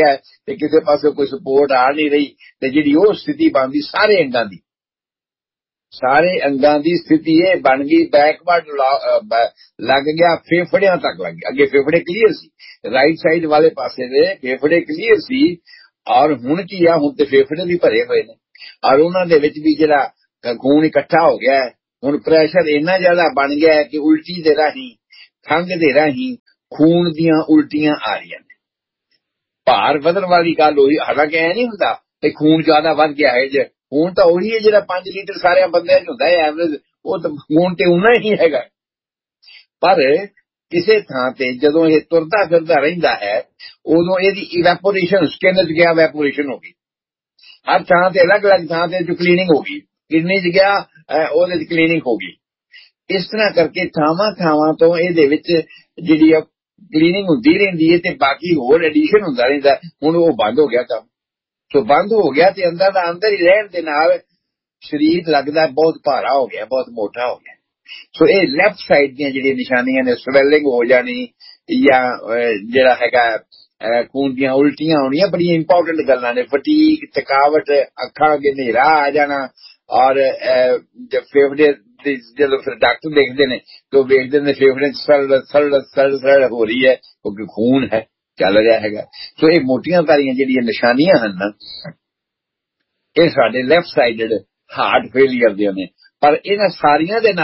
ਤੇ ਕਿਸੇ ਪਾਸੇ ਕੋਈ ਸਪੋਰਟ ਆ ਨਹੀਂ ਰਹੀ, ਤੇ ਜਿਹੜੀ ਉਹ ਸਥਿਤੀ ਬਣਦੀ ਸਾਰੇ ਅੰਗਾਂ ਦੀ, ਸਾਰੇ ਅੰਗਾਂ ਦੀ ਸਥਿਤੀ ਇਹ ਬਣ ਗਈ, ਬੈਕਵਰਡ ਲੱਗ ਗਿਆ, ਫੇਫੜਿਆਂ ਤੱਕ ਲੱਗ ਗਿਆ। ਅੱਗੇ ਫੇਫੜੇ ਕਲੀਅਰ ਸੀ, ਰਾਈਟ ਸਾਈਡ ਵਾਲੇ ਪਾਸੇ ਦੇ ਫੇਫੜੇ ਕਲੀਅਰ ਸੀ, ਔਰ ਹੁਣ ਕੀ ਆ, ਹੁਣ ਤੇ ਫੇਫੜੇ ਵੀ ਭਰੇ ਹੋਏ ਨੇ, ਔਰ ਉਹਨਾਂ ਦੇ ਵਿੱਚ ਵੀ ਜਿਹੜਾ ਖੂਨ ਇਕੱਠਾ ਹੋ ਗਿਆ ਹੈ। ਹੁਣ ਪ੍ਰੈਸ਼ਰ ਇੰਨਾ ਜ਼ਿਆਦਾ ਬਣ ਗਿਆ ਹੈ ਕਿ ਉਲਟੀ ਦੇ ਰਾਹੀਂ, ਖੰਘ ਦੇ ਰਾਹੀਂ ਖੂਨ ਦੀਆਂ ਉਲਟੀਆਂ ਆ ਰਹੀਆਂ ਨੇ। ਭਾਰ ਵਧਣ ਵਾਲੀ ਗੱਲ ਹੋਈ, ਹਾਲਾਂਕਿ ਐ ਨਹੀਂ ਹੁੰਦਾ ਤੇ ਖੂਨ ਜ਼ਿਆਦਾ ਵੱਧ ਗਿਆ ਹੈ। ਜੇ ਖੂਨ ਤਾਂ ਉਹੀ ਹੈ ਜਿਹੜਾ 5 ਲੀਟਰ ਸਾਰਿਆਂ ਬੰਦਿਆਂ 'ਚ ਹੁੰਦਾ ਹੈ ਐਵਰੇਜ, ਉਹ ਤਾਂ ਖੂਨ ਤੇ ਉਨਾ ਹੀ ਹੈਗਾ। ਪਰ ਕਿਸੇ ਥਾਂ ਤੇ ਜਦੋਂ ਇਹ ਤੁਰਦਾ ਫਿਰਦਾ ਰਹਿੰਦਾ ਹੈ, ਉਦੋਂ ਇਹਦੀ ਇਵੈਪੋਰੇਸ਼ਨ, ਸਕਿਨ 'ਚ ਗਿਆ ਇਵੈਪੋਰੇਸ਼ਨ ਹੋ ਗਈ। ਹਰ ਥਾਂ ਤੇ ਅਲੱਗ-ਅਲੱਗ ਥਾਂ ਤੇ ਕਲੀਨਿੰਗ ਹੋ ਗਈ, ਕਿਡਨੀ 'ਚ ਗਿਆ ਉਹਦੇ 'ਚ ਕਲੀਨਿੰਗ ਹੋ ਗਈ। ਇਸ ਤਰ੍ਹਾਂ ਕਰਕੇ ਥਾਵਾਂ ਤੋਂ ਇਹਦੇ ਵਿੱਚ ਜਿਹੜੀ ਆ ਕਲੀਨਿੰਗ ਹੁੰਦੀ ਰਹਿੰਦੀ ਹੈ ਤੇ ਬਾਕੀ ਹੋਰ ਐਡੀਸ਼ਨ ਹੁੰਦਾ ਰਹਿੰਦਾ। ਹੁਣ ਉਹ ਬੰਦ ਹੋ ਗਿਆ ਕੰਮ, ਸੋ ਬੰਦ ਹੋ ਗਿਆ ਤੇ ਅੰਦਰ ਦਾ ਅੰਦਰ ਹੀ ਰਹਿਣ ਦੇ ਨਾਲ ਸਰੀਰ ਲੱਗਦਾ ਬਹੁਤ ਭਾਰਾ ਹੋ ਗਿਆ, ਬਹੁਤ ਮੋਟਾ ਹੋ ਗਿਆ। ਸੋ ਇਹ ਲੈਫਟ ਸਾਈਡ ਦੀਆਂ ਜਿਹੜੀਆਂ ਨਿਸ਼ਾਨੀਆਂ ਨੇ, ਸਵੈਲਿੰਗ ਹੋ ਜਾਣੀ ਜਾਂ ਜਿਹੜਾ ਹੈਗਾ ਖੂਨ ਦੀਆਂ ਉਲਟੀਆਂ ਹੋਣੀਆਂ, ਬੜੀਆਂ ਇੰਪੋਰਟੈਂਟ ਗੱਲਾਂ ਨੇ। ਫਟੀਕ, ਥਕਾਵਟ, ਅੱਖਾਂ ਅੱਗੇ ਹਨੇਰਾ ਆ ਜਾਣਾ, ਔਰ ਫੇਫੜੇ ਜਦੋਂ ਫਿਰ ਡਾਕਟਰ ਦੇਖਦੇ ਨੇ ਤੇ ਉਹ ਵੇਖਦੇ ਨੇ ਫੇਫੜੇ ਸੜ ਹੋ ਰਹੀ ਹੈ, ਕਿਉਂਕਿ ਖੂਨ ਹੈ ਚੱਲ ਰਿਹਾ ਹੈਗਾ। ਸੋ ਇਹ ਮੋਟੀਆਂ ਤਾਰੀਆਂ ਜਿਹੜੀਆਂ ਨਿਸ਼ਾਨੀਆਂ ਹਨ ਨਾ, ਇਹ ਸਾਡੇ ਲੈਫਟ ਸਾਈਡਡ ਹਾਰਟ ਫੇਲੀਅਰ ਦੀਆਂ ਨੇ। ਪਰ ਇਹਨਾਂ ਸਾਰੀਆਂ ਦੇ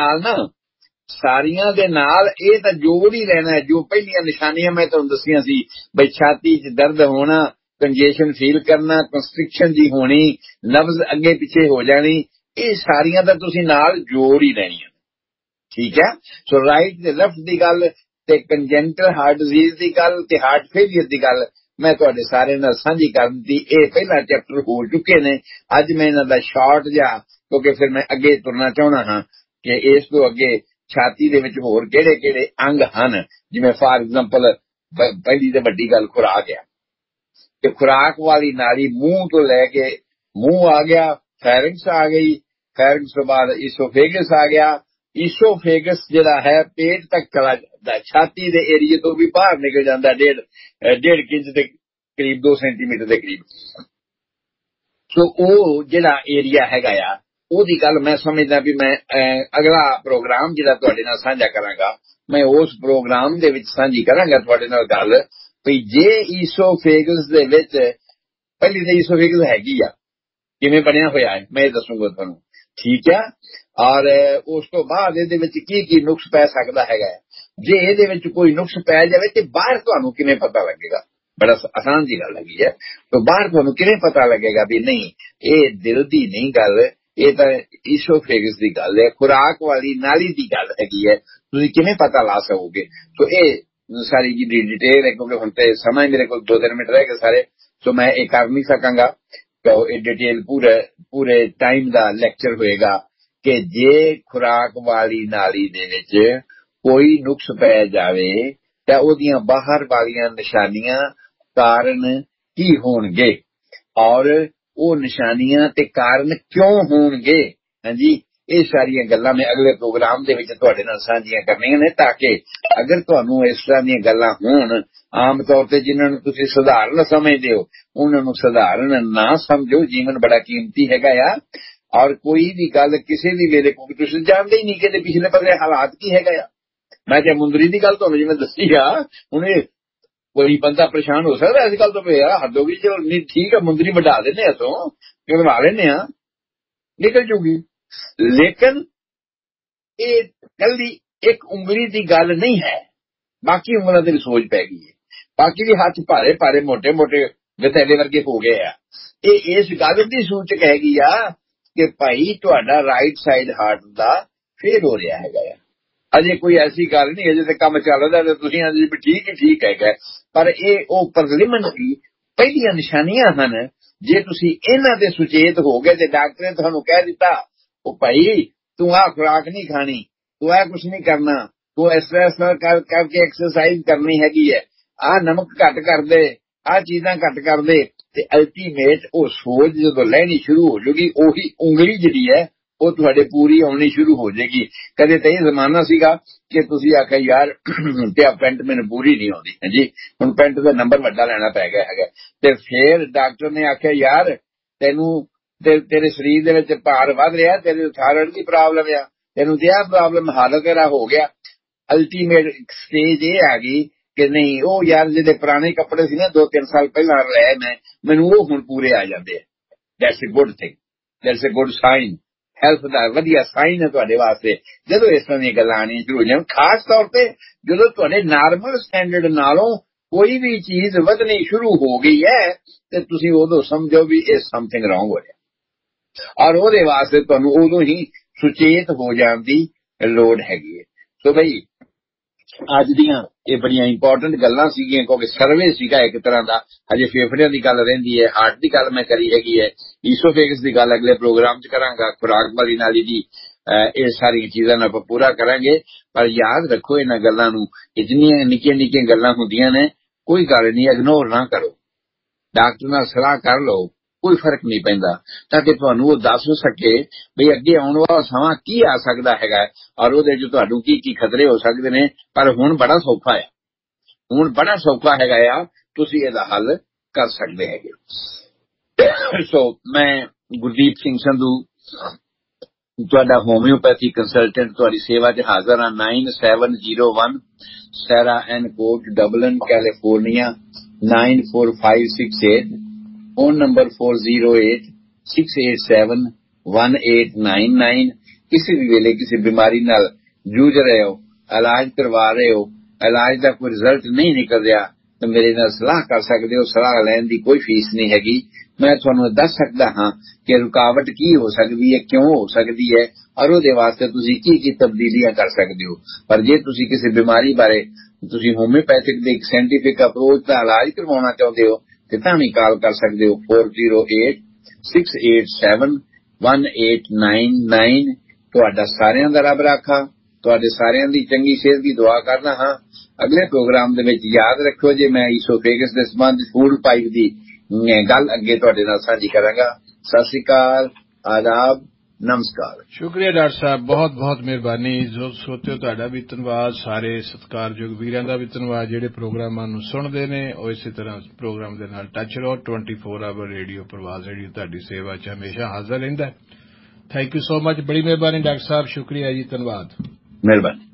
ਨਾਲ ਇਹ ਤਾਂ ਜੋੜ ਹੀ ਲੈਣਾ ਹੈ। ਜੋ ਪਹਿਲੀਆਂ ਨਿਸ਼ਾਨੀਆਂ ਮੈਂ ਤੁਹਾਨੂੰ ਦੱਸੀਆਂ ਸੀ, ਬਈ ਛਾਤੀ 'ਚ ਦਰਦ ਹੋਣਾ, ਕੰਜੇਸ਼ਨ ਫੀਲ ਕਰਨਾ, ਕੰਸਟ੍ਰਿਕਸ਼ਨ ਜੀ ਹੋਣੀ, ਨਬਜ਼ ਅੱਗੇ ਪਿੱਛੇ ਹੋ ਜਾਣੀ, ਇਹ ਸਾਰੀਆਂ ਤਾਂ ਤੁਸੀਂ ਨਾਲ ਜੋੜ ਹੀ ਲੈਣੀਆਂ, ਠੀਕ ਹੈ। ਸੋ ਰਾਈਟ ਤੇ ਲੈਫਟ ਦੀ ਗੱਲ ਤੇ ਕੰਜੈਂਟਲ ਹਾਰਟ ਡਿਜ਼ੀਜ਼ ਦੀ ਗੱਲ ਤੇ ਹਾਰਟ ਫੇਲੀਅਰ ਦੀ ਗੱਲ ਮੈਂ ਤੁਹਾਡੇ ਸਾਰਿਆਂ ਨਾਲ ਸਾਂਝੀ ਕਰ ਦਿੱਤੀ। ਇਹ ਪਹਿਲਾ ਚੈਪਟਰ ਹੋ ਚੁੱਕੇ ਨੇ। ਅੱਜ ਮੈਂ ਇਹਨਾਂ ਦਾ ਸ਼ਾਰਟ ਜਿਹਾ, ਕਿਉਂਕਿ ਫਿਰ ਮੈਂ ਅੱਗੇ ਤੁਰਨਾ ਚਾਹੁੰਦਾ ਹਾਂ ਕਿ ਇਸ ਤੋਂ ਅੱਗੇ ਛਾਤੀ ਦੇ ਵਿੱਚ ਹੋਰ ਕਿਹੜੇ ਕਿਹੜੇ ਅੰਗ ਹਨ। ਜਿਵੇਂ ਫਾਰ ਐਗਜ਼ਾਮਪਲ ਪਹਿਲੀ ਤੇ ਵੱਡੀ ਗੱਲ ਖੁਰਾਕ ਆ, ਤੇ ਖੁਰਾਕ ਵਾਲੀ ਨਾਲੀ ਮੂੰਹ ਤੋਂ ਲੈ ਕੇ, ਮੂੰਹ ਆ ਗਿਆ, ਫੈਰਿੰਗਸ ਆ ਗਈ, ਫੈਰਿੰਗਸ ਤੋਂ ਬਾਅਦ ਈਸੋਫੇਗਸ ਆ ਗਿਆ। ਈਸੋਫੇਗਸ ਜਿਹੜਾ ਹੈ ਪੇਟ ਤੱਕ ਚਲਾ ਜਾਂਦਾ, ਛਾਤੀ ਦੇ ਏਰੀਏ ਤੋਂ ਵੀ ਬਾਹਰ ਨਿਕਲ ਜਾਂਦਾ, 1.5 ਇੰਚ ਦੇ ਕਰੀਬ, 2 ਸੈਂਟੀਮੀਟਰ ਦੇ ਕਰੀਬ। ਸੋ ਉਹ ਜਿਹੜਾ ਏਰੀਆ ਹੈਗਾ ਆ, ਉਹਦੀ ਗੱਲ ਮੈਂ ਸਮਝਦਾ ਵੀ ਮੈਂ ਅਗਲਾ ਪ੍ਰੋਗਰਾਮ ਜਿਹੜਾ ਤੁਹਾਡੇ ਨਾਲ ਸਾਂਝਾ ਕਰਾਂਗਾ, ਮੈਂ ਉਸ ਪ੍ਰੋਗਰਾਮ ਦੇ ਵਿੱਚ ਸਾਂਝੀ ਕਰਾਂਗਾ ਤੁਹਾਡੇ ਨਾਲ ਗੱਲ, ਵੀ ਜੇ ਈਸੋਫੇਗਸ ਦੇ ਵਿੱਚ, ਪਹਿਲੀ ਤਾਂ ਈਸੋਫੇਗਸ ਹੈਗੀ ਆ, ਕਿਵੇਂ ਬਣਿਆ ਹੋਇਆ ਹੈ ਮੈਂ ਇਹ ਦੱਸੂਗਾ ਤੁਹਾਨੂੰ, ਠੀਕ ਆ। ਔਰ ਉਸ ਤੋਂ ਬਾਅਦ ਇਹਦੇ ਵਿੱਚ ਕੀ ਕੀ ਨੁਕਸ ਪੈ ਸਕਦਾ ਹੈਗਾ। ਜੇ ਇਹਦੇ ਵਿੱਚ ਕੋਈ ਨੁਕਸ ਪੈ ਜਾਵੇ ਤੇ ਬਾਹਰ ਤੁਹਾਨੂੰ ਕਿਵੇਂ ਪਤਾ ਲੱਗੇਗਾ? ਬੜਾ ਆਸਾਨ ਜੀ ਗੱਲ ਹੈਗੀ ਹੈ। ਤੇ ਬਾਹਰ ਤੁਹਾਨੂੰ ਕਿਵੇਂ ਪਤਾ ਲੱਗੇਗਾ ਵੀ ਨਹੀਂ ਇਹ ਦਿਲ ਦੀ ਨਹੀਂ ਗੱਲ, ਇਹ ਤਾਂ ਈਸੋਫੇਗਸ ਦੀ ਗੱਲ ਹੈ, ਖੁਰਾਕ ਵਾਲੀ ਨਾਲੀ ਦੀ ਗੱਲ ਹੈਗੀ ਹੈ। ਤੁਸੀਂ ਕਿਵੇਂ ਪਤਾ ਲਾ ਸਕੋਗੇ? ਸੋ ਇਹ ਸਾਰੀ ਜੀ ਡਿਟੇਲ ਹੈ, ਕਿਉਂਕਿ ਹੁਣ ਤੇ ਸਮਾਂ ਮੇਰੇ ਕੋਲ 2-3 ਮਿੰਟ ਰਹਿ ਗਏ ਸਾਰੇ, ਸੋ ਮੈਂ ਇਹ ਕਰ ਨਹੀਂ ਸਕਾਂਗਾ। ਇਹ ਡਿਟੇਲ ਪੂਰੇ ਟਾਈਮ ਦਾ ਲੈਕਚਰ ਹੋਏਗਾ ਕਿ ਜੇ ਖੁਰਾਕ ਵਾਲੀ ਨਾਲੀ ਦੇ ਵਿੱਚ ਕੋਈ ਨੁਕਸ ਪੈ ਜਾਵੇ ਤਾਂ ਉਹਦੀਆਂ ਬਾਹਰ ਵਾਲੀਆਂ ਨਿਸ਼ਾਨੀਆਂ, ਕਾਰਨ ਕੀ ਹੋਣਗੇ, ਔਰ ਉਹ ਨਿਸ਼ਾਨੀਆਂ ਤੇ ਕਾਰਨ ਕਿਉਂ ਹੋਣਗੇ। ਹਾਂਜੀ, ਇਹ ਸਾਰੀਆਂ ਗੱਲਾਂ ਮੈਂ ਅਗਲੇ ਪ੍ਰੋਗਰਾਮ ਦੇ ਵਿੱਚ ਤੁਹਾਡੇ ਨਾਲ ਸਾਂਝੀਆਂ ਕਰਨੀਆਂ ਨੇ, ਤਾਂ ਕਿ ਅਗਰ ਤੁਹਾਨੂੰ ਇਸ ਤਰ੍ਹਾਂ ਦੀਆਂ ਗੱਲਾਂ ਹੋਣ, ਆਮ ਤੌਰ ਤੇ ਜਿਨ੍ਹਾਂ ਨੂੰ ਤੁਸੀਂ ਸਧਾਰਨ ਸਮਝਦੇ ਹੋ ਉਹਨਾਂ ਨੂੰ ਸਧਾਰਨ ਨਾ ਸਮਝੋ। ਜੀਵਨ ਬੜਾ ਕੀਮਤੀ ਹੈਗਾ ਆ, ਔਰ ਕੋਈ ਵੀ ਗੱਲ ਕਿਸੇ ਵੀ ਵੇਲੇ, ਕੋਈ ਤੁਸੀਂ ਜਾਣਦੇ ਹੀ ਨਹੀਂ ਕਿ ਪਿਛਲੇ ਪਾਸੇ ਹਾਲਾਤ ਕੀ ਹੈਗਾ ਆ। ਮੈਂ ਤੇ ਮੁੰਦਰੀ ਦੀ ਗੱਲ ਤੁਹਾਨੂੰ ਜਿਵੇਂ ਦੱਸੀ ਆ, ਹੁਣ ਇਹ ਕੋਈ ਬੰਦਾ ਪਰੇਸ਼ਾਨ ਹੋ ਸਕਦਾ ਇਸ ਗੱਲ ਤੋਂ, ਯਾਰ ਹੱਦ ਹੋ ਗਈ, ਚਲੋ ਨਹੀਂ ਠੀਕ ਆ, ਮੁੰਦਰੀ ਵਢਾ ਦਿੰਦੇ ਆ, ਤੋਂ ਵਧਾ ਲੈਂਦੇ ਆ, ਨਿਕਲ ਜੂਗੀ। ਲੇਕਿਨ ਇਹ ਕੱਲੀ ਇੱਕ ਉਂਗਲੀ ਦੀ ਗੱਲ ਨਹੀਂ ਹੈ, ਬਾਕੀ ਉਂਗਲਾਂ ਤੇ ਵੀ ਸੋਚ ਪੈ ਗਈ ਹੈ, ਬਾਕੀ ਵੀ ਹੱਥ ਭਾਰੇ ਭਾਰੇ ਮੋਟੇ ਮੋਟੇ ਗਤੈਲੇ ਵਰਗੇ ਹੋ ਗਏ ਆ। ਇਹ ਇਸ ਗੱਲ ਦੀ ਸੂਚਕ ਹੈਗੀ ਆ ਕਿ ਭਾਈ ਤੁਹਾਡਾ ਰਾਈਟ ਸਾਈਡ ਹਾਰਟ ਦਾ ਫੇਲ ਹੋ ਰਿਹਾ ਹੈਗਾ ਆ। ਅਜੇ ਕੋਈ ਐਸੀ ਗੱਲ ਨਹੀਂ, ਅਜੇ ਤੇ ਕੰਮ ਚੱਲਦਾ ਤੇ ਤੁਸੀਂ ਅਜੇ ਵੀ ਠੀਕ ਹੈਗਾ, ਪਰ ਇਹ ਉਹ ਪ੍ਰੀਲਿਮਿਨਰੀ ਪਹਿਲੀਆਂ ਨਿਸ਼ਾਨੀਆਂ ਹਨ। ਜੇ ਤੁਸੀਂ ਇਹਨਾਂ ਦੇ ਸੁਚੇਤ ਹੋ ਗਏ ਤੇ ਡਾਕਟਰ ਨੇ ਤੁਹਾਨੂੰ ਕਹਿ ਦਿੱਤਾ, ਉਹ ਭਾਈ ਤੂੰ ਆਹ ਖੁਰਾਕ ਨਹੀਂ ਖਾਣੀ, ਤੂੰ ਇਹ ਕੁਛ ਨਹੀਂ ਕਰਨਾ, ਤੂੰ ਇਸ ਤਰ੍ਹਾਂ ਕਰਕੇ ਐਕਸਰਸਾਈਜ਼ ਕਰਨੀ ਹੈਗੀ ਹੈ, ਆਹ ਨਮਕ ਘੱਟ ਕਰ ਦੇ, ਆਹ ਚੀਜ਼ਾਂ ਘੱਟ ਕਰ ਦੇ, ਤੇ ਅਲਟੀਮੇਟ ਉਹ ਸੋਚ ਜਦੋਂ ਲੈਣੀ ਸ਼ੁਰੂ ਹੋ ਜਾਊਗੀ, ਉਹੀ ਉਂਗਲੀ ਜਿਹੜੀ ਹੈ ਉਹ ਤੁਹਾਡੇ ਪੂਰੀ ਆਉਣੀ ਸ਼ੁਰੂ ਹੋ ਜਾਏਗੀ। ਕਦੇ ਤਾਂ ਇਹ ਜ਼ਮਾਨਾ ਸੀਗਾ ਕਿ ਤੁਸੀਂ ਆਖਿਆ ਯਾਰ ਤੇ ਆ ਪੈਂਟ ਮੈਨੂੰ ਪੂਰੀ ਨਹੀਂ ਆਉਂਦੀ, ਹਾਂਜੀ ਹੁਣ ਪੈਂਟ ਦਾ ਨੰਬਰ ਵੱਡਾ ਲੈਣਾ ਪੈ ਗਿਆ ਹੈਗਾ, ਤੇ ਫਿਰ ਡਾਕਟਰ ਨੇ ਆਖਿਆ ਯਾਰ ਤੈਨੂੰ ਤੇਰੇ ਸਰੀਰ ਦੇ ਵਿੱਚ ਭਾਰ ਵੱਧ ਰਿਹਾ, ਤੇਰੇ ਥਾਇਰਾਇਡ ਦੀ ਪ੍ਰੋਬਲਮ ਆ, ਤੈਨੂੰ ਤੇ ਆਹ ਪ੍ਰੋਬਲਮ ਹੱਲ ਤੇਰਾ ਹੋ ਗਿਆ। ਅਲਟੀਮੇਟ ਸਟੇਜ ਇਹ ਆ ਗਈ ਕਿ ਨਹੀਂ ਉਹ ਯਾਰ ਜਿਹੜੇ ਪੁਰਾਣੇ ਕੱਪੜੇ ਸੀ ਨਾ 2-3 ਸਾਲ ਪਹਿਲਾਂ ਲਏ ਮੈਨੂੰ ਉਹ ਹੁਣ ਪੂਰੇ ਆ ਜਾਂਦੇ ਆ। That's a good thing, that's a good sign. Health ਦਾ ਵਧੀਆ ਸਾਈਨ ਹੈ ਤੁਹਾਡੇ ਵਾਸਤੇ ਜਦੋਂ ਇਸ ਤਰ੍ਹਾਂ ਦੀਆਂ ਗੱਲਾਂ ਆਉਣੀਆਂ ਸ਼ੁਰੂ ਹੋ ਜਾਣ, ਖਾਸ ਤੌਰ ਤੇ ਜਦੋਂ ਤੁਹਾਡੇ ਨਾਰਮਲ ਸਟੈਂਡਰਡ ਨਾਲੋਂ ਕੋਈ ਵੀ ਚੀਜ਼ ਵਧਣੀ ਸ਼ੁਰੂ ਹੋ ਗਈ ਹੈ ਤੇ ਤੁਸੀਂ ਉਦੋਂ ਸਮਝੋ ਵੀ ਇਹ ਸਮਥਿੰਗ ਰੌਂਗ ਹੋ ਰਿਹਾ, ਔਰ ਉਹਦੇ ਵਾਸਤੇ ਤੁਹਾਨੂੰ ਉਦੋਂ ਹੀ ਸੁਚੇਤ ਹੋ ਜਾਣ ਦੀ ਲੋੜ ਹੈਗੀ ਹੈ। ਸੋ ਬਈ ਅੱਜ ਦੀਆਂ ਇਹ ਬੜੀਆਂ ਇੰਪੋਰਟੈਂਟ ਗੱਲਾਂ ਸੀਗੀਆਂ, ਕਿਉਂਕਿ ਸਰਵੇ ਸੀਗਾ ਇੱਕ ਤਰ੍ਹਾਂ ਦਾ। ਹਜੇ ਫੇਫੜਿਆਂ ਦੀ ਗੱਲ ਰਹਿੰਦੀ ਹੈ, ਹਾਰਟ ਦੀ ਗੱਲ ਮੈਂ ਕਰੀ ਹੈਗੀ ਹੈ, ਈਸੋਫੇਗਸ ਦੀ ਗੱਲ ਅਗਲੇ ਪ੍ਰੋਗਰਾਮ 'ਚ ਕਰਾਂਗਾ, ਖੁਰਾਕ ਵਾਲੀ ਨਾਲੀ ਦੀ, ਇਹ ਸਾਰੀਆਂ ਚੀਜ਼ਾਂ ਨੂੰ ਆਪਾਂ ਪੂਰਾ ਕਰਾਂਗੇ। ਪਰ ਯਾਦ ਰੱਖੋ ਇਹਨਾਂ ਗੱਲਾਂ ਨੂੰ, ਜਿੰਨੀਆਂ ਨਿੱਕੀਆਂ ਨਿੱਕੀਆਂ ਗੱਲਾਂ ਹੁੰਦੀਆਂ ਨੇ ਕੋਈ ਗੱਲ ਨਹੀਂ, ਇਗਨੋਰ ਨਾ ਕਰੋ, ਡਾਕਟਰ ਨਾਲ ਸਲਾਹ ਕਰ ਲਓ, ਕੋਈ ਫਰਕ ਨਹੀਂ ਪੈਂਦਾ, ਤਾਂ ਕਿ ਤੁਹਾਨੂੰ ਉਹ ਦੱਸ ਸਕੇ ਵੀ ਅੱਗੇ ਆਉਣ ਵਾਲਾ ਸਮਾਂ ਕੀ ਆ ਸਕਦਾ ਹੈਗਾ ਔਰ ਉਹਦੇ 'ਚ ਤੁਹਾਨੂੰ ਕੀ ਕੀ ਖਤਰੇ ਹੋ ਸਕਦੇ ਨੇ। ਪਰ ਹੁਣ ਬੜਾ ਸੌਖਾ ਆ, ਹੁਣ ਬੜਾ ਸੌਖਾ ਹੈਗਾ ਆ, ਤੁਸੀਂ ਇਹਦਾ ਹੱਲ ਕਰ ਸਕਦੇ ਹੈਗੇ। ਸੋ ਮੈਂ ਗੁਰਦੀਪ ਸਿੰਘ ਸੰਧੂ ਤੁਹਾਡਾ ਹੋਮਿਓਪੈਥੀ ਕੰਸਲਟੈਂਟ ਤੁਹਾਡੀ ਸੇਵਾ 'ਚ ਹਾਜ਼ਰ ਹਾਂ। 9701 ਸੈਰਾ ਐਨ ਕੋਟ ਡਬਲਨ ਕੈਲੀਫੋਰਨੀਆ 94568, ਫੋਨ ਨੰਬਰ 4086871899। ਕਿਸੇ ਵੀ ਵੇਲੇ ਕਿਸੇ ਬਿਮਾਰੀ ਨਾਲ ਜੂਝ ਰਹੇ ਹੋ, ਇਲਾਜ ਕਰਵਾ ਰਹੇ ਹੋ, ਇਲਾਜ ਦਾ ਕੋਈ ਰਿਜ਼ਲਟ ਨਹੀਂ ਨਿਕਲ ਰਿਹਾ ਤਾਂ ਮੇਰੇ ਨਾਲ ਸਲਾਹ ਕਰ ਸਕਦੇ ਹੋ। ਸਲਾਹ ਲੈਣ ਦੀ ਕੋਈ ਫੀਸ ਨਹੀਂ ਹੈਗੀ। ਮੈਂ ਤੁਹਾਨੂੰ ਦੱਸ ਸਕਦਾ ਹਾਂ ਕਿ ਰੁਕਾਵਟ ਕੀ ਹੋ ਸਕਦੀ ਹੈ, ਕਿਉਂ ਹੋ ਸਕਦੀ ਹੈ ਔਰ ਉਹਦੇ ਵਾਸਤੇ ਤੁਸੀਂ ਕੀ ਕੀ ਤਬਦੀਲੀਆਂ ਕਰ ਸਕਦੇ ਹੋ। ਪਰ ਜੇ ਤੁਸੀਂ ਕਿਸੇ ਬਿਮਾਰੀ ਬਾਰੇ ਤੁਸੀਂ ਹੋਮਿਓਪੈਥਿਕ ਦੇ ਇੱਕ ਸਾਇੰਟੀਫਿਕ ਅਪਰੋਚ ਦਾ ਇਲਾਜ ਕਰਵਾਉਣਾ ਚਾਹੁੰਦੇ ਹੋ ਤੇ ਤਾਂ ਵੀ ਕਾਲ ਕਰ ਸਕਦੇ ਹੋ 4086871899। ਤੁਹਾਡਾ ਸਾਰਿਆਂ ਦਾ ਰੱਬ ਰਾਖਾ, ਤੁਹਾਡੇ ਸਾਰਿਆਂ ਦੀ ਚੰਗੀ ਸਿਹਤ ਦੀ ਦੁਆ ਕਰਦਾ ਹਾਂ। ਅਗਲੇ ਪ੍ਰੋਗਰਾਮ ਦੇ ਵਿੱਚ ਯਾਦ ਰੱਖੋ ਜੇ ਮੈਂ ਈਸੋਫੇਗਸ ਦੇ ਸੰਬੰਧ ਫੂਡ ਪਾਈਪ ਦੀ ਗੱਲ ਅੱਗੇ ਤੁਹਾਡੇ ਨਾਲ ਸਾਂਝੀ ਕਰਾਂਗਾ। ਸਤਿ ਸ੍ਰੀ ਅਕਾਲ, ਆਦਾਬ, ਨਮਸਕਾਰ। ਸ਼ੁਕਰੀਆ ਡਾਕਟਰ ਸਾਹਿਬ, ਬਹੁਤ ਬਹੁਤ ਮਿਹਰਬਾਨੀ। ਜੋ ਸੋਤਿਓ ਤੁਹਾਡਾ ਵੀ ਧੰਨਵਾਦ, ਸਾਰੇ ਸਤਿਕਾਰਯੋਗ ਵੀਰਾਂ ਦਾ ਵੀ ਧੰਨਵਾਦ ਜਿਹੜੇ ਪ੍ਰੋਗਰਾਮਾਂ ਨੂੰ ਸੁਣਦੇ ਨੇ। ਉਹ ਇਸੇ ਤਰ੍ਹਾਂ ਪ੍ਰੋਗਰਾਮ ਦੇ ਨਾਲ ਟੱਚ ਰਹੋ। 24 ਆਵਰ ਰੇਡੀਓ ਪ੍ਰਵਾਸ ਰੇਡੀਓ ਤੁਹਾਡੀ ਸੇਵਾ 'ਚ ਹਮੇਸ਼ਾ ਹਾਜ਼ਰ ਰਹਿੰਦਾ। ਥੈਂਕ ਯੂ ਸੋ ਮਚ, ਬੜੀ ਮਿਹਰਬਾਨੀ ਡਾਕਟਰ ਸਾਹਿਬ, ਸ਼ੁਕਰੀਆ ਜੀ, ਧੰਨਵਾਦ, ਮਿਹਰਬਾਨੀ।